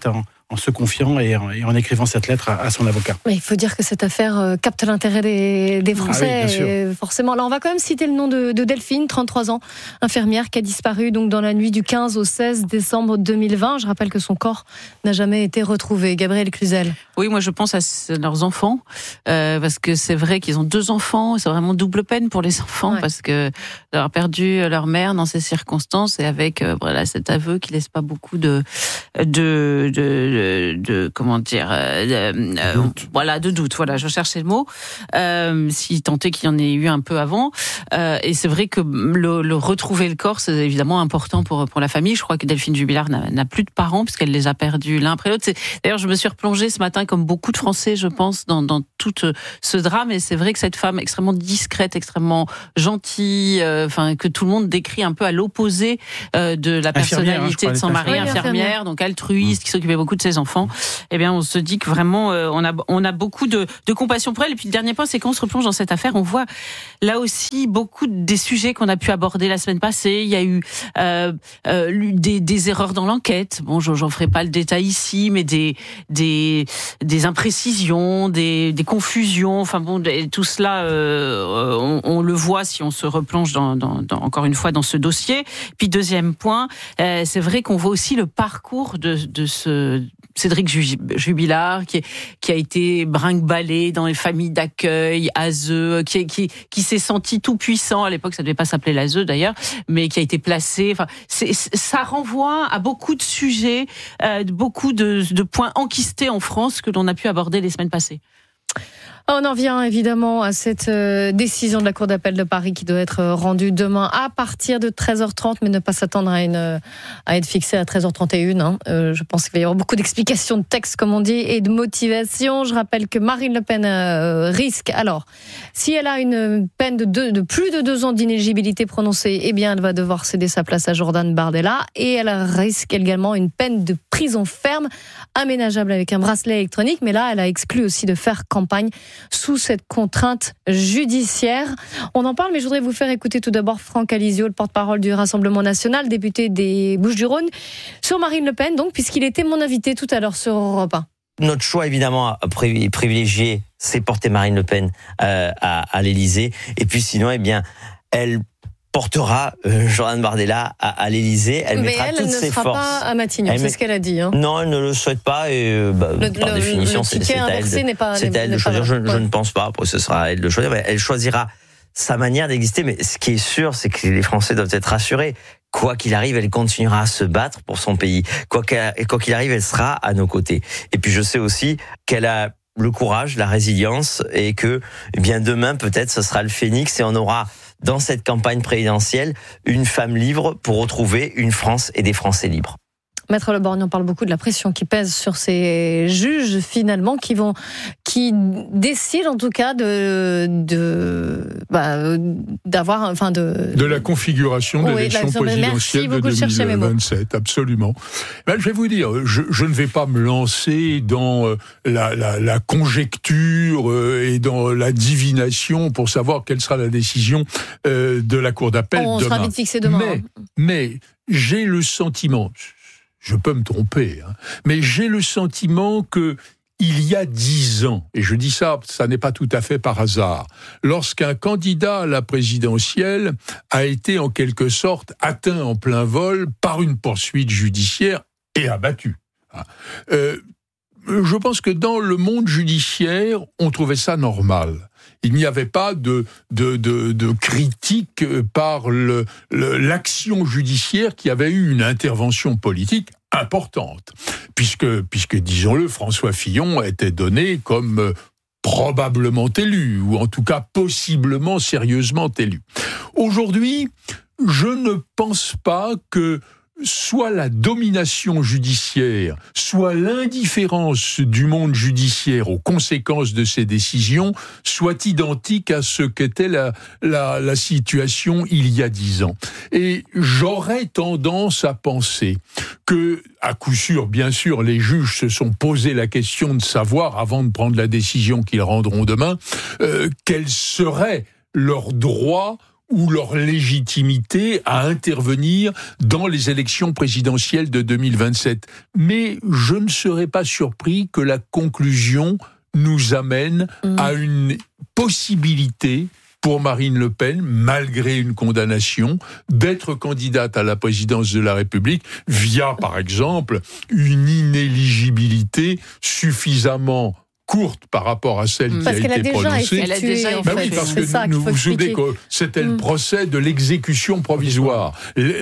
en se confiant et en, et en écrivant cette lettre à, à son avocat. Mais il faut dire que cette affaire euh, capte l'intérêt des, des Français, ah oui, et forcément. Alors on va quand même citer le nom de, de Delphine, trente-trois ans, infirmière qui a disparu donc dans la nuit du quinze au seize décembre deux mille vingt. Je rappelle que son corps n'a jamais été retrouvé. Gabrielle Cluzel. Oui, moi je pense à leurs enfants, euh, parce que c'est vrai qu'ils ont deux enfants, c'est vraiment double peine pour les enfants, ouais. parce que d'avoir perdu leur mère dans ces circonstances et avec euh, voilà cet aveu qui laisse pas beaucoup de de, de, de De, de comment dire euh, euh, doute. voilà de doute voilà je cherchais le mot euh, si tant est qu'il y en ait eu un peu avant euh, et c'est vrai que le, le retrouver le corps c'est évidemment important pour pour la famille. Je crois que Delphine Jubilard n'a, n'a plus de parents puisqu'elle les a perdus l'un après l'autre. C'est, d'ailleurs je me suis replongée ce matin comme beaucoup de Français je pense dans, dans tout ce drame et c'est vrai que cette femme extrêmement discrète, extrêmement gentille, enfin euh, que tout le monde décrit un peu à l'opposé euh, de la personnalité hein, de son mari, oui, infirmière, infirmière donc altruiste, mmh. qui s'occupait beaucoup de ses enfants. Eh bien, on se dit que vraiment, euh, on a on a beaucoup de, de compassion pour elle. Et puis le dernier point, c'est quand on se replonge dans cette affaire, on voit là aussi beaucoup des sujets qu'on a pu aborder la semaine passée. Il y a eu euh, euh, des, des erreurs dans l'enquête. Bon, j'en, j'en ferai pas le détail ici, mais des des des imprécisions, des des confusions. Enfin bon, tout cela, euh, on, on le voit si on se replonge dans, dans, dans encore une fois dans ce dossier. Puis deuxième point, euh, c'est vrai qu'on voit aussi le parcours de de ce Cédric Jubilard, qui, est, qui a été brinque-ballé dans les familles d'accueil, A S E, qui, qui, qui s'est senti tout puissant. À l'époque, ça ne devait pas s'appeler l'A S E d'ailleurs, mais qui a été placé. Enfin, c'est, ça renvoie à beaucoup de sujets, euh, beaucoup de, de points enquistés en France que l'on a pu aborder les semaines passées. On en vient évidemment à cette euh, décision de la Cour d'appel de Paris qui doit être rendue demain à partir de treize heures trente, mais ne pas s'attendre à, une, à être fixée à treize heures trente et une. Hein. Euh, je pense qu'il va y avoir beaucoup d'explications de texte, comme on dit, et de motivation. Je rappelle que Marine Le Pen euh, risque, alors, si elle a une peine de, deux, de plus de deux ans d'inéligibilité prononcée, eh bien, elle va devoir céder sa place à Jordan Bardella, et elle risque également une peine de prison ferme, aménageable avec un bracelet électronique, mais là, elle a exclu aussi de faire campagne sous cette contrainte judiciaire. On en parle, mais je voudrais vous faire écouter tout d'abord Franck Alizio, le porte-parole du Rassemblement National, député des Bouches-du-Rhône, sur Marine Le Pen, donc, puisqu'il était mon invité tout à l'heure sur Europe un. Notre choix, évidemment, à privilégier, c'est porter Marine Le Pen euh, à, à l'Élysée. Et puis sinon, eh bien, elle portera euh, Jordan Bardella à, à l'Élysée. Elle mais mettra elle toutes ses ne sera forces. Pas à Matignon, elle c'est met... ce qu'elle a dit. Hein. Non, elle ne le souhaite pas et euh, bah, le, par le, définition, le c'est, c'est à elle de, n'est pas, c'est à elle de choisir. Je, je ne pense pas. Après, ce sera à elle de choisir. Mais elle choisira sa manière d'exister. Mais ce qui est sûr, c'est que les Français doivent être rassurés. Quoi qu'il arrive, elle continuera à se battre pour son pays. Quoi qu'il, quoi qu'il arrive, elle sera à nos côtés. Et puis, je sais aussi qu'elle a le courage, la résilience, et que, eh bien, demain, peut-être, ce sera le phénix et on aura dans cette campagne présidentielle une femme libre pour retrouver une France et des Français libres. Maître Le Borgne, on parle beaucoup de la pression qui pèse sur ces juges finalement qui vont, qui décident en tout cas de, de bah, d'avoir, enfin de de la configuration de oui, l'élection présidentielle de deux mille vingt-sept, absolument. Ben, je vais vous dire, je, je ne vais pas me lancer dans la, la, la conjecture et dans la divination pour savoir quelle sera la décision de la Cour d'appel on demain. On sera vite fixé demain. Mais, mais j'ai le sentiment. Je peux me tromper, hein, mais j'ai le sentiment que il y a dix ans, et je dis ça, ça n'est pas tout à fait par hasard, lorsqu'un candidat à la présidentielle a été en quelque sorte atteint en plein vol par une poursuite judiciaire et abattu. Euh, je pense que dans le monde judiciaire, on trouvait ça normal. Il n'y avait pas de, de, de, de critique par le, le, l'action judiciaire qui avait eu une intervention politique importante. Puisque, puisque disons-le, François Fillon était donné comme probablement élu, ou en tout cas possiblement sérieusement élu. Aujourd'hui, je ne pense pas que soit la domination judiciaire, soit l'indifférence du monde judiciaire aux conséquences de ces décisions soit identique à ce qu'était la, la, la situation il y a dix ans. Et j'aurais tendance à penser que, à coup sûr, bien sûr, les juges se sont posé la question de savoir, avant de prendre la décision qu'ils rendront demain, euh, quel serait leur droit ou leur légitimité à intervenir dans les élections présidentielles de deux mille vingt-sept. Mais je ne serais pas surpris que la conclusion nous amène mmh. à une possibilité pour Marine Le Pen, malgré une condamnation, d'être candidate à la présidence de la République via, par exemple, une inéligibilité suffisamment courte par rapport à celle parce qui a été prononcée. Elle a déjà effectué, ben oui, parce que ça, nous vous souvenez que c'était mmh. le procès de l'exécution provisoire.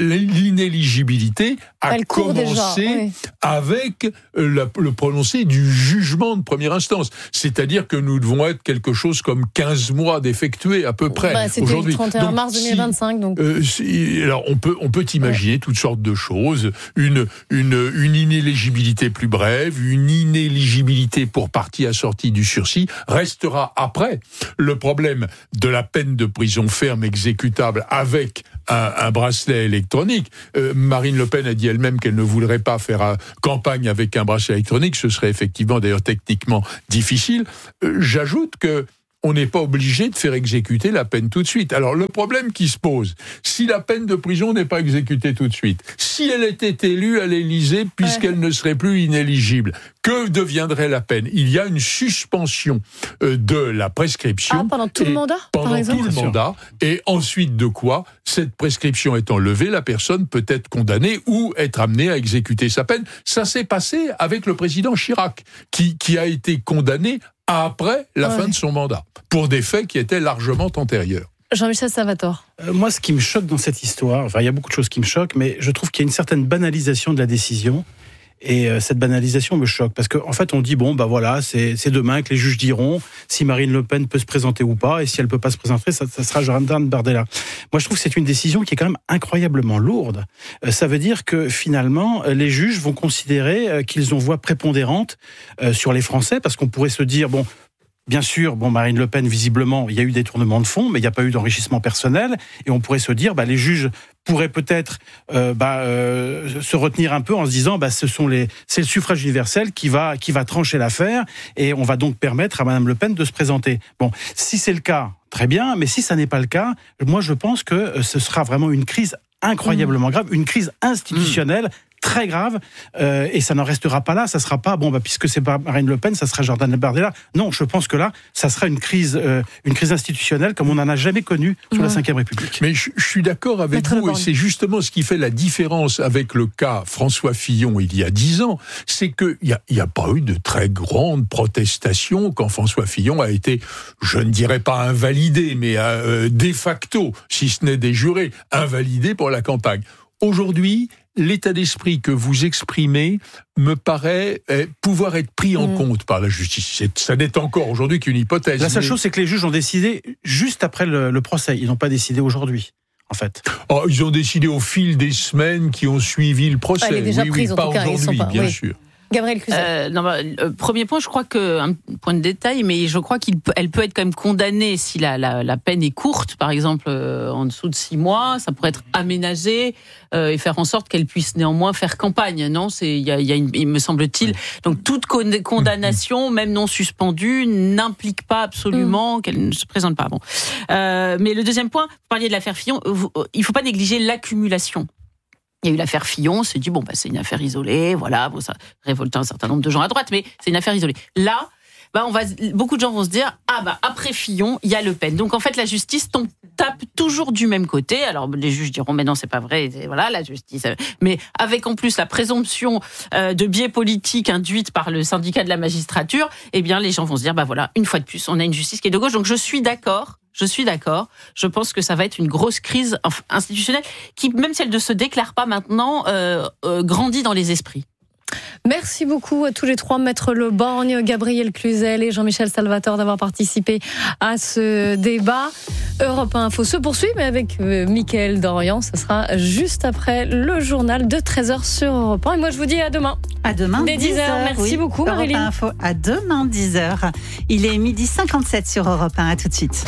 L'inéligibilité a Elle commencé déjà, oui. avec la, le prononcé du jugement de première instance. C'est-à-dire que nous devons être quelque chose comme quinze mois d'effectuer à peu près. Bah, c'était aujourd'hui. Le trente et un mars deux mille vingt-cinq. Donc. Euh, si, alors on peut, on peut imaginer ouais. toutes sortes de choses. Une, une, une inéligibilité plus brève, une inéligibilité pour partie à sortie du sursis, restera après. Le problème de la peine de prison ferme exécutable avec un, un bracelet électronique. Euh, Marine Le Pen a dit elle-même qu'elle ne voudrait pas faire euh, campagne avec un bracelet électronique. Ce serait effectivement, d'ailleurs, techniquement difficile. Euh, j'ajoute que on n'est pas obligé de faire exécuter la peine tout de suite. Alors, le problème qui se pose, si la peine de prison n'est pas exécutée tout de suite, si elle était élue à l'Élysée, puisqu'elle ouais. ne serait plus inéligible, que deviendrait la peine ? Il y a une suspension euh, de la prescription. Ah, pendant tout le mandat, Pendant par exemple, tout le mandat. Et ensuite de quoi, cette prescription étant levée, la personne peut être condamnée ou être amenée à exécuter sa peine. Ça s'est passé avec le président Chirac, qui, qui a été condamné après la ouais. fin de son mandat, pour des faits qui étaient largement antérieurs. Jean-Michel Salvatore. Euh, moi, ce qui me choque dans cette histoire, enfin, il y a beaucoup de choses qui me choquent, mais je trouve qu'il y a une certaine banalisation de la décision. Et euh, cette banalisation me choque, parce qu'en en fait, on dit, bon, bah voilà, c'est, c'est demain que les juges diront si Marine Le Pen peut se présenter ou pas, et si elle peut pas se présenter, ça, ça sera Jordan Bardella. Moi, je trouve que c'est une décision qui est quand même incroyablement lourde. Euh, ça veut dire que, finalement, les juges vont considérer euh, qu'ils ont voix prépondérante euh, sur les Français, parce qu'on pourrait se dire, bon, bien sûr, bon, Marine Le Pen, visiblement, il y a eu des tournements de fonds, mais il n'y a pas eu d'enrichissement personnel, et on pourrait se dire, bah, les juges pourraient peut-être euh, bah, euh, se retenir un peu en se disant, bah, ce sont les, c'est le suffrage universel qui va, qui va trancher l'affaire, et on va donc permettre à Madame Le Pen de se présenter. Bon, si c'est le cas, très bien, mais si ça n'est pas le cas, moi je pense que ce sera vraiment une crise incroyablement mmh. grave, une crise institutionnelle mmh. très grave, euh, et ça n'en restera pas là, ça sera pas, bon, bah, puisque c'est pas Marine Le Pen, ça sera Jordan Bardella. Non, je pense que là, ça sera une crise, euh, une crise institutionnelle comme on n'en a jamais connue sous mmh. la cinquième République. Mais je, je suis d'accord avec Maître vous, et c'est justement ce qui fait la différence avec le cas François Fillon il y a dix ans, c'est qu'il n'y a, y a pas eu de très grande protestation quand François Fillon a été, je ne dirais pas invalidé, mais euh, de facto, si ce n'est des jurés, invalidé pour la campagne. Aujourd'hui, l'état d'esprit que vous exprimez me paraît eh, pouvoir être pris en mmh. compte par la justice. C'est, ça n'est encore aujourd'hui qu'une hypothèse. La seule mais... chose, c'est que les juges ont décidé juste après le, le procès. Ils n'ont pas décidé aujourd'hui, en fait. Oh, ils ont décidé au fil des semaines qui ont suivi le procès. Elle est déjà oui, prise, oui, en pas tout cas, aujourd'hui, pas, bien oui. sûr. Gabriel Cluzel. Euh, non, bah, euh, premier point, je crois que un point de détail, mais je crois qu'elle peut être quand même condamnée si la, la, la peine est courte, par exemple euh, en dessous de six mois, ça pourrait être aménagé euh, et faire en sorte qu'elle puisse néanmoins faire campagne. Non, c'est il y a, y a une, il me semble-t-il. Donc toute condamnation, même non suspendue, n'implique pas absolument mmh. qu'elle ne se présente pas. Bon, euh, mais le deuxième point, vous parliez de l'affaire Fillon, vous, il faut pas négliger l'accumulation. Il y a eu l'affaire Fillon, on s'est dit, bon, bah, c'est une affaire isolée, voilà, bon, ça révolte un certain nombre de gens à droite, mais c'est une affaire isolée. Là, bah, on va, beaucoup de gens vont se dire, ah, bah, après Fillon, il y a Le Pen. Donc, en fait, la justice tombe, tape toujours du même côté. Alors, les juges diront, mais non, c'est pas vrai, voilà, la justice. Mais avec en plus la présomption euh, de biais politique induite par le syndicat de la magistrature, eh bien, les gens vont se dire, bah, voilà, une fois de plus, on a une justice qui est de gauche. Donc, je suis d'accord. Je suis d'accord. Je pense que ça va être une grosse crise institutionnelle qui, même si elle ne se déclare pas maintenant, euh, euh, grandit dans les esprits. Merci beaucoup à tous les trois, Maître Le Borgne, Gabriel Cluzel et Jean-Michel Salvatore d'avoir participé à ce débat. Europe un Info se poursuit, mais avec euh, Mickaël Dorian, ce sera juste après le journal de treize heures sur Europe un. Et moi, je vous dis à demain. À demain, dès dix heures. Merci oui. beaucoup, Europe Marilyn. Info, à demain, dix heures. Il est midi cinquante-sept sur Europe un. À tout de suite.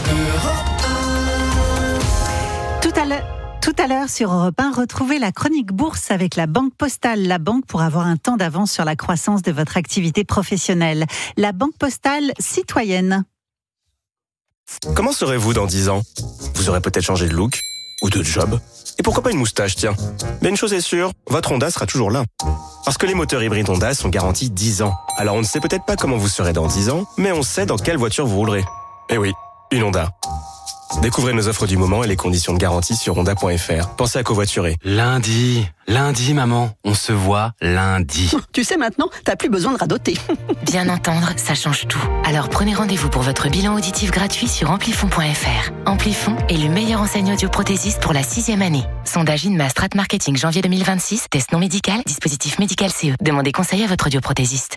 Tout à l'heure. Tout à l'heure sur Europe un, retrouvez la chronique bourse avec la Banque Postale. La banque pour avoir un temps d'avance sur la croissance de votre activité professionnelle. La Banque Postale citoyenne. Comment serez-vous dans dix ans? Vous aurez peut-être changé de look ou de job. Et pourquoi pas une moustache, tiens. Mais une chose est sûre, votre Honda sera toujours là. Parce que les moteurs hybrides Honda sont garantis dix ans. Alors on ne sait peut-être pas comment vous serez dans dix ans, mais on sait dans quelle voiture vous roulerez. Eh oui, une Honda. Découvrez nos offres du moment et les conditions de garantie sur honda point f r. Pensez à covoiturer. Lundi, lundi maman, on se voit lundi. Tu sais maintenant, t'as plus besoin de radoter. Bien entendre, ça change tout. Alors prenez rendez-vous pour votre bilan auditif gratuit sur amplifon point f r. Amplifon est le meilleur enseignant audioprothésiste pour la sixième année. Sondage INMA Strat Marketing janvier deux mille vingt-six, test non médical, dispositif médical C E. Demandez conseil à votre audioprothésiste.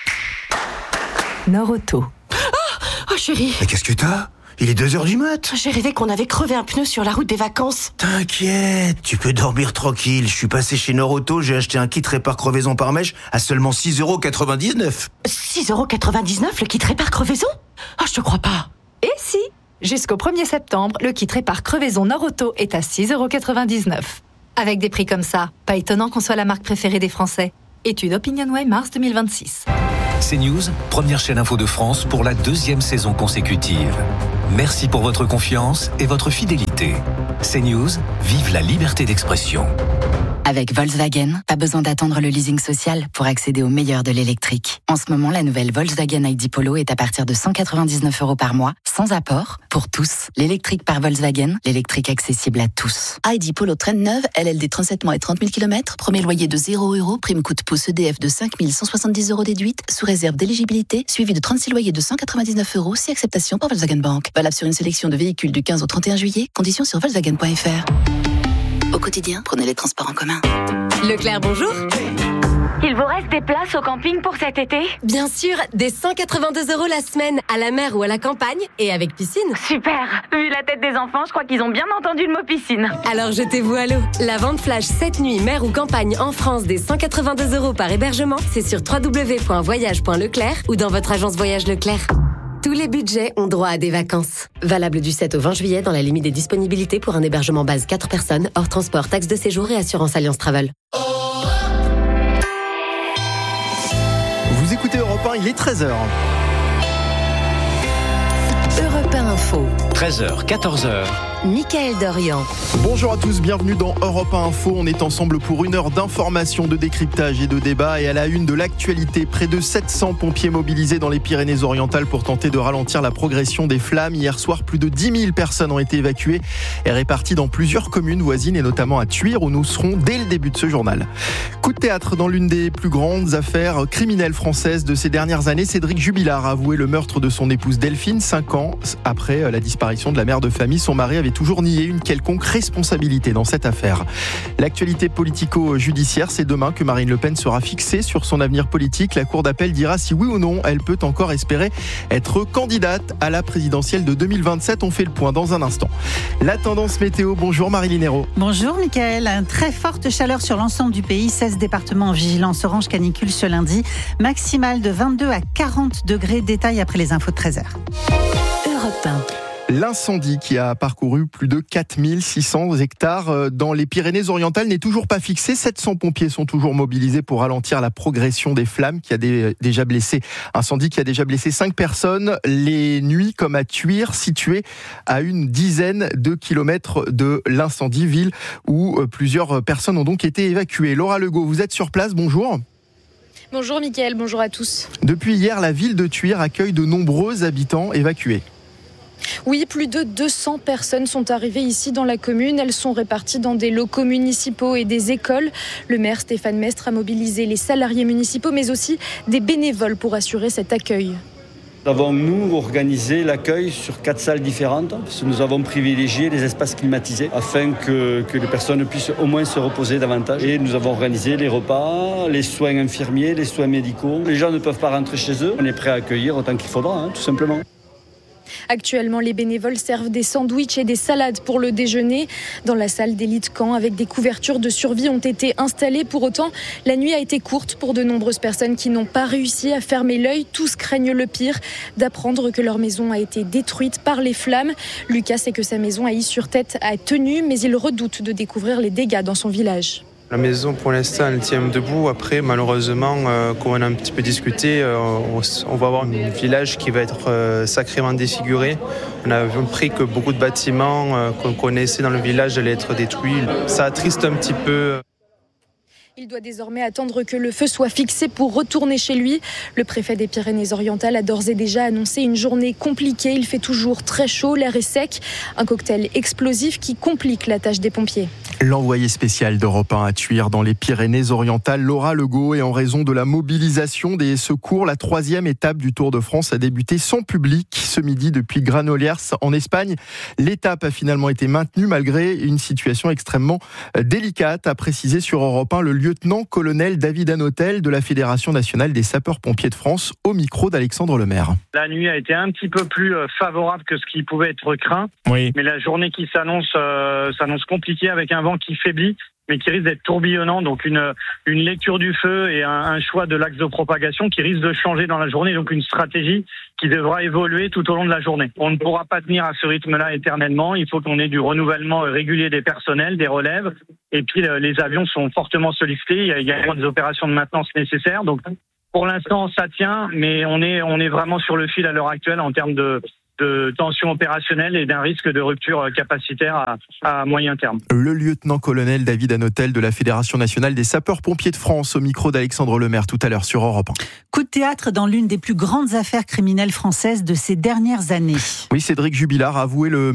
Norauto. Oh, oh chérie. Mais qu'est-ce que t'as ? Il est deux heures du mat. J'ai rêvé qu'on avait crevé un pneu sur la route des vacances. T'inquiète, tu peux dormir tranquille. Je suis passé chez Norauto, j'ai acheté un kit répare crevaison par mèche à seulement six euros quatre-vingt-dix-neuf. six euros quatre-vingt-dix-neuf le kit répare crevaison ? Ah, oh, je te crois pas. Et si ? Jusqu'au premier septembre, le kit répare crevaison Norauto est à six euros quatre-vingt-dix-neuf. Avec des prix comme ça, pas étonnant qu'on soit la marque préférée des Français. Étude OpinionWay mars deux mille vingt-six. CNews, première chaîne info de France pour la deuxième saison consécutive. Merci pour votre confiance et votre fidélité. CNews, vive la liberté d'expression. Avec Volkswagen, pas besoin d'attendre le leasing social pour accéder au meilleur de l'électrique. En ce moment, la nouvelle Volkswagen I D Polo est à partir de cent quatre-vingt-dix-neuf euros par mois, sans apport, pour tous. L'électrique par Volkswagen, l'électrique accessible à tous. I D Polo traîne neuve, L L D trente-sept mois et trente mille kilomètres, premier loyer de zéro euros, prime coût pouce E D F de cinq mille cent soixante-dix euros déduite, sous réserve d'éligibilité, suivi de trente-six loyers de cent quatre-vingt-dix-neuf euros, si acceptation par Volkswagen Bank. Valable sur une sélection de véhicules du quinze au trente et un juillet, conditions sur volkswagen point f r. Au quotidien, prenez les transports en commun. Leclerc, bonjour. Il vous reste des places au camping pour cet été ? Bien sûr, des cent quatre-vingt-deux euros la semaine, à la mer ou à la campagne, et avec piscine. Super. Vu la tête des enfants, je crois qu'ils ont bien entendu le mot piscine. Alors jetez-vous à l'eau. La vente flash cette nuit, mer ou campagne en France, des cent quatre-vingt-deux euros par hébergement, c'est sur w w w point voyage point leclerc ou dans votre agence Voyage Leclerc. Tous les budgets ont droit à des vacances. Valable du sept au vingt juillet dans la limite des disponibilités pour un hébergement base quatre personnes, hors transport, taxe de séjour et assurance Alliance Travel. Vous écoutez Europe un, il est treize heures. Europe un Info. treize heures, quatorze heures. Mickaël Dorian. Bonjour à tous, bienvenue dans Europe un Info. On est ensemble pour une heure d'information, de décryptage et de débat. Et à la une de l'actualité, près de sept cents pompiers mobilisés dans les Pyrénées-Orientales pour tenter de ralentir la progression des flammes. Hier soir, plus de dix mille personnes ont été évacuées et réparties dans plusieurs communes voisines et notamment à Tuire où nous serons dès le début de ce journal. Coup de théâtre dans l'une des plus grandes affaires criminelles françaises de ces dernières années. Cédric Jubilard a avoué le meurtre de son épouse Delphine, cinq ans après la disparition de la mère de famille. Son mari avait toujours nié une quelconque responsabilité dans cette affaire. L'actualité politico-judiciaire, c'est demain que Marine Le Pen sera fixée sur son avenir politique. La Cour d'appel dira si oui ou non elle peut encore espérer être candidate à la présidentielle de deux mille vingt-sept. On fait le point dans un instant. La tendance météo, bonjour Marie-Line Hérault. Bonjour Mickaël. Une très forte chaleur sur l'ensemble du pays. seize départements en vigilance orange canicule ce lundi. Maximale de vingt-deux à quarante degrés. Détail après les infos de treize heures. Europe un. L'incendie qui a parcouru plus de quatre mille six cents hectares dans les Pyrénées-Orientales n'est toujours pas fixé. sept cents pompiers sont toujours mobilisés pour ralentir la progression des flammes qui a déjà blessé, incendie qui a déjà blessé cinq personnes les nuits comme à Tuire, située à une dizaine de kilomètres de l'incendie, ville où plusieurs personnes ont donc été évacuées. Laura Legault, vous êtes sur place, bonjour. Bonjour Mickaël, bonjour à tous. Depuis hier, la ville de Tuire accueille de nombreux habitants évacués. Oui, plus de deux cents personnes sont arrivées ici dans la commune. Elles sont réparties dans des locaux municipaux et des écoles. Le maire Stéphane Mestre a mobilisé les salariés municipaux, mais aussi des bénévoles pour assurer cet accueil. Nous avons, nous, organisé l'accueil sur quatre salles différentes. Parce que nous avons privilégié les espaces climatisés afin que, que les personnes puissent au moins se reposer davantage. Et nous avons organisé les repas, les soins infirmiers, les soins médicaux. Les gens ne peuvent pas rentrer chez eux. On est prêt à accueillir autant qu'il faudra, hein, tout simplement. Actuellement, les bénévoles servent des sandwichs et des salades pour le déjeuner. Dans la salle d'élite camp, avec des couvertures de survie ont été installées. Pour autant, la nuit a été courte pour de nombreuses personnes qui n'ont pas réussi à fermer l'œil. Tous craignent le pire, d'apprendre que leur maison a été détruite par les flammes. Lucas sait que sa maison à Is-sur-Tête a tenu, mais il redoute de découvrir les dégâts dans son village. La maison, pour l'instant, elle tient debout. Après, malheureusement, euh, comme on a un petit peu discuté, euh, on, on va avoir un village qui va être euh, sacrément défiguré. On a appris que beaucoup de bâtiments euh, qu'on connaissait dans le village allaient être détruits. Ça attriste un petit peu. Il doit désormais attendre que le feu soit fixé pour retourner chez lui. Le préfet des Pyrénées-Orientales a d'ores et déjà annoncé une journée compliquée. Il fait toujours très chaud, l'air est sec. Un cocktail explosif qui complique la tâche des pompiers. L'envoyé spécial d'Europe un à Tuire dans les Pyrénées-Orientales, Laura Legault, et en raison de la mobilisation des secours, la troisième étape du Tour de France a débuté sans public ce midi depuis Granollers en Espagne. L'étape a finalement été maintenue malgré une situation extrêmement délicate, a précisé sur Europe un le lieutenant-colonel David Hanotel de la Fédération nationale des sapeurs-pompiers de France au micro d'Alexandre Lemaire. La nuit a été un petit peu plus favorable que ce qui pouvait être craint, oui. Mais la journée qui s'annonce euh, s'annonce compliquée avec un vent qui faiblit, mais qui risque d'être tourbillonnant, donc une, une lecture du feu et un, un choix de l'axe de propagation qui risque de changer dans la journée, donc une stratégie qui devra évoluer tout au long de la journée. On ne pourra pas tenir à ce rythme-là éternellement, il faut qu'on ait du renouvellement régulier des personnels, des relèves, et puis les avions sont fortement sollicités, il y a également des opérations de maintenance nécessaires, donc pour l'instant ça tient, mais on est, on est vraiment sur le fil à l'heure actuelle en termes de de tension opérationnelle et d'un risque de rupture capacitaire à, à moyen terme. Le lieutenant-colonel David Hanotel de la Fédération nationale des sapeurs-pompiers de France au micro d'Alexandre Lemaire tout à l'heure sur Europe un. Coup de théâtre dans l'une des plus grandes affaires criminelles françaises de ces dernières années. Oui, Cédric Jubilard a avoué le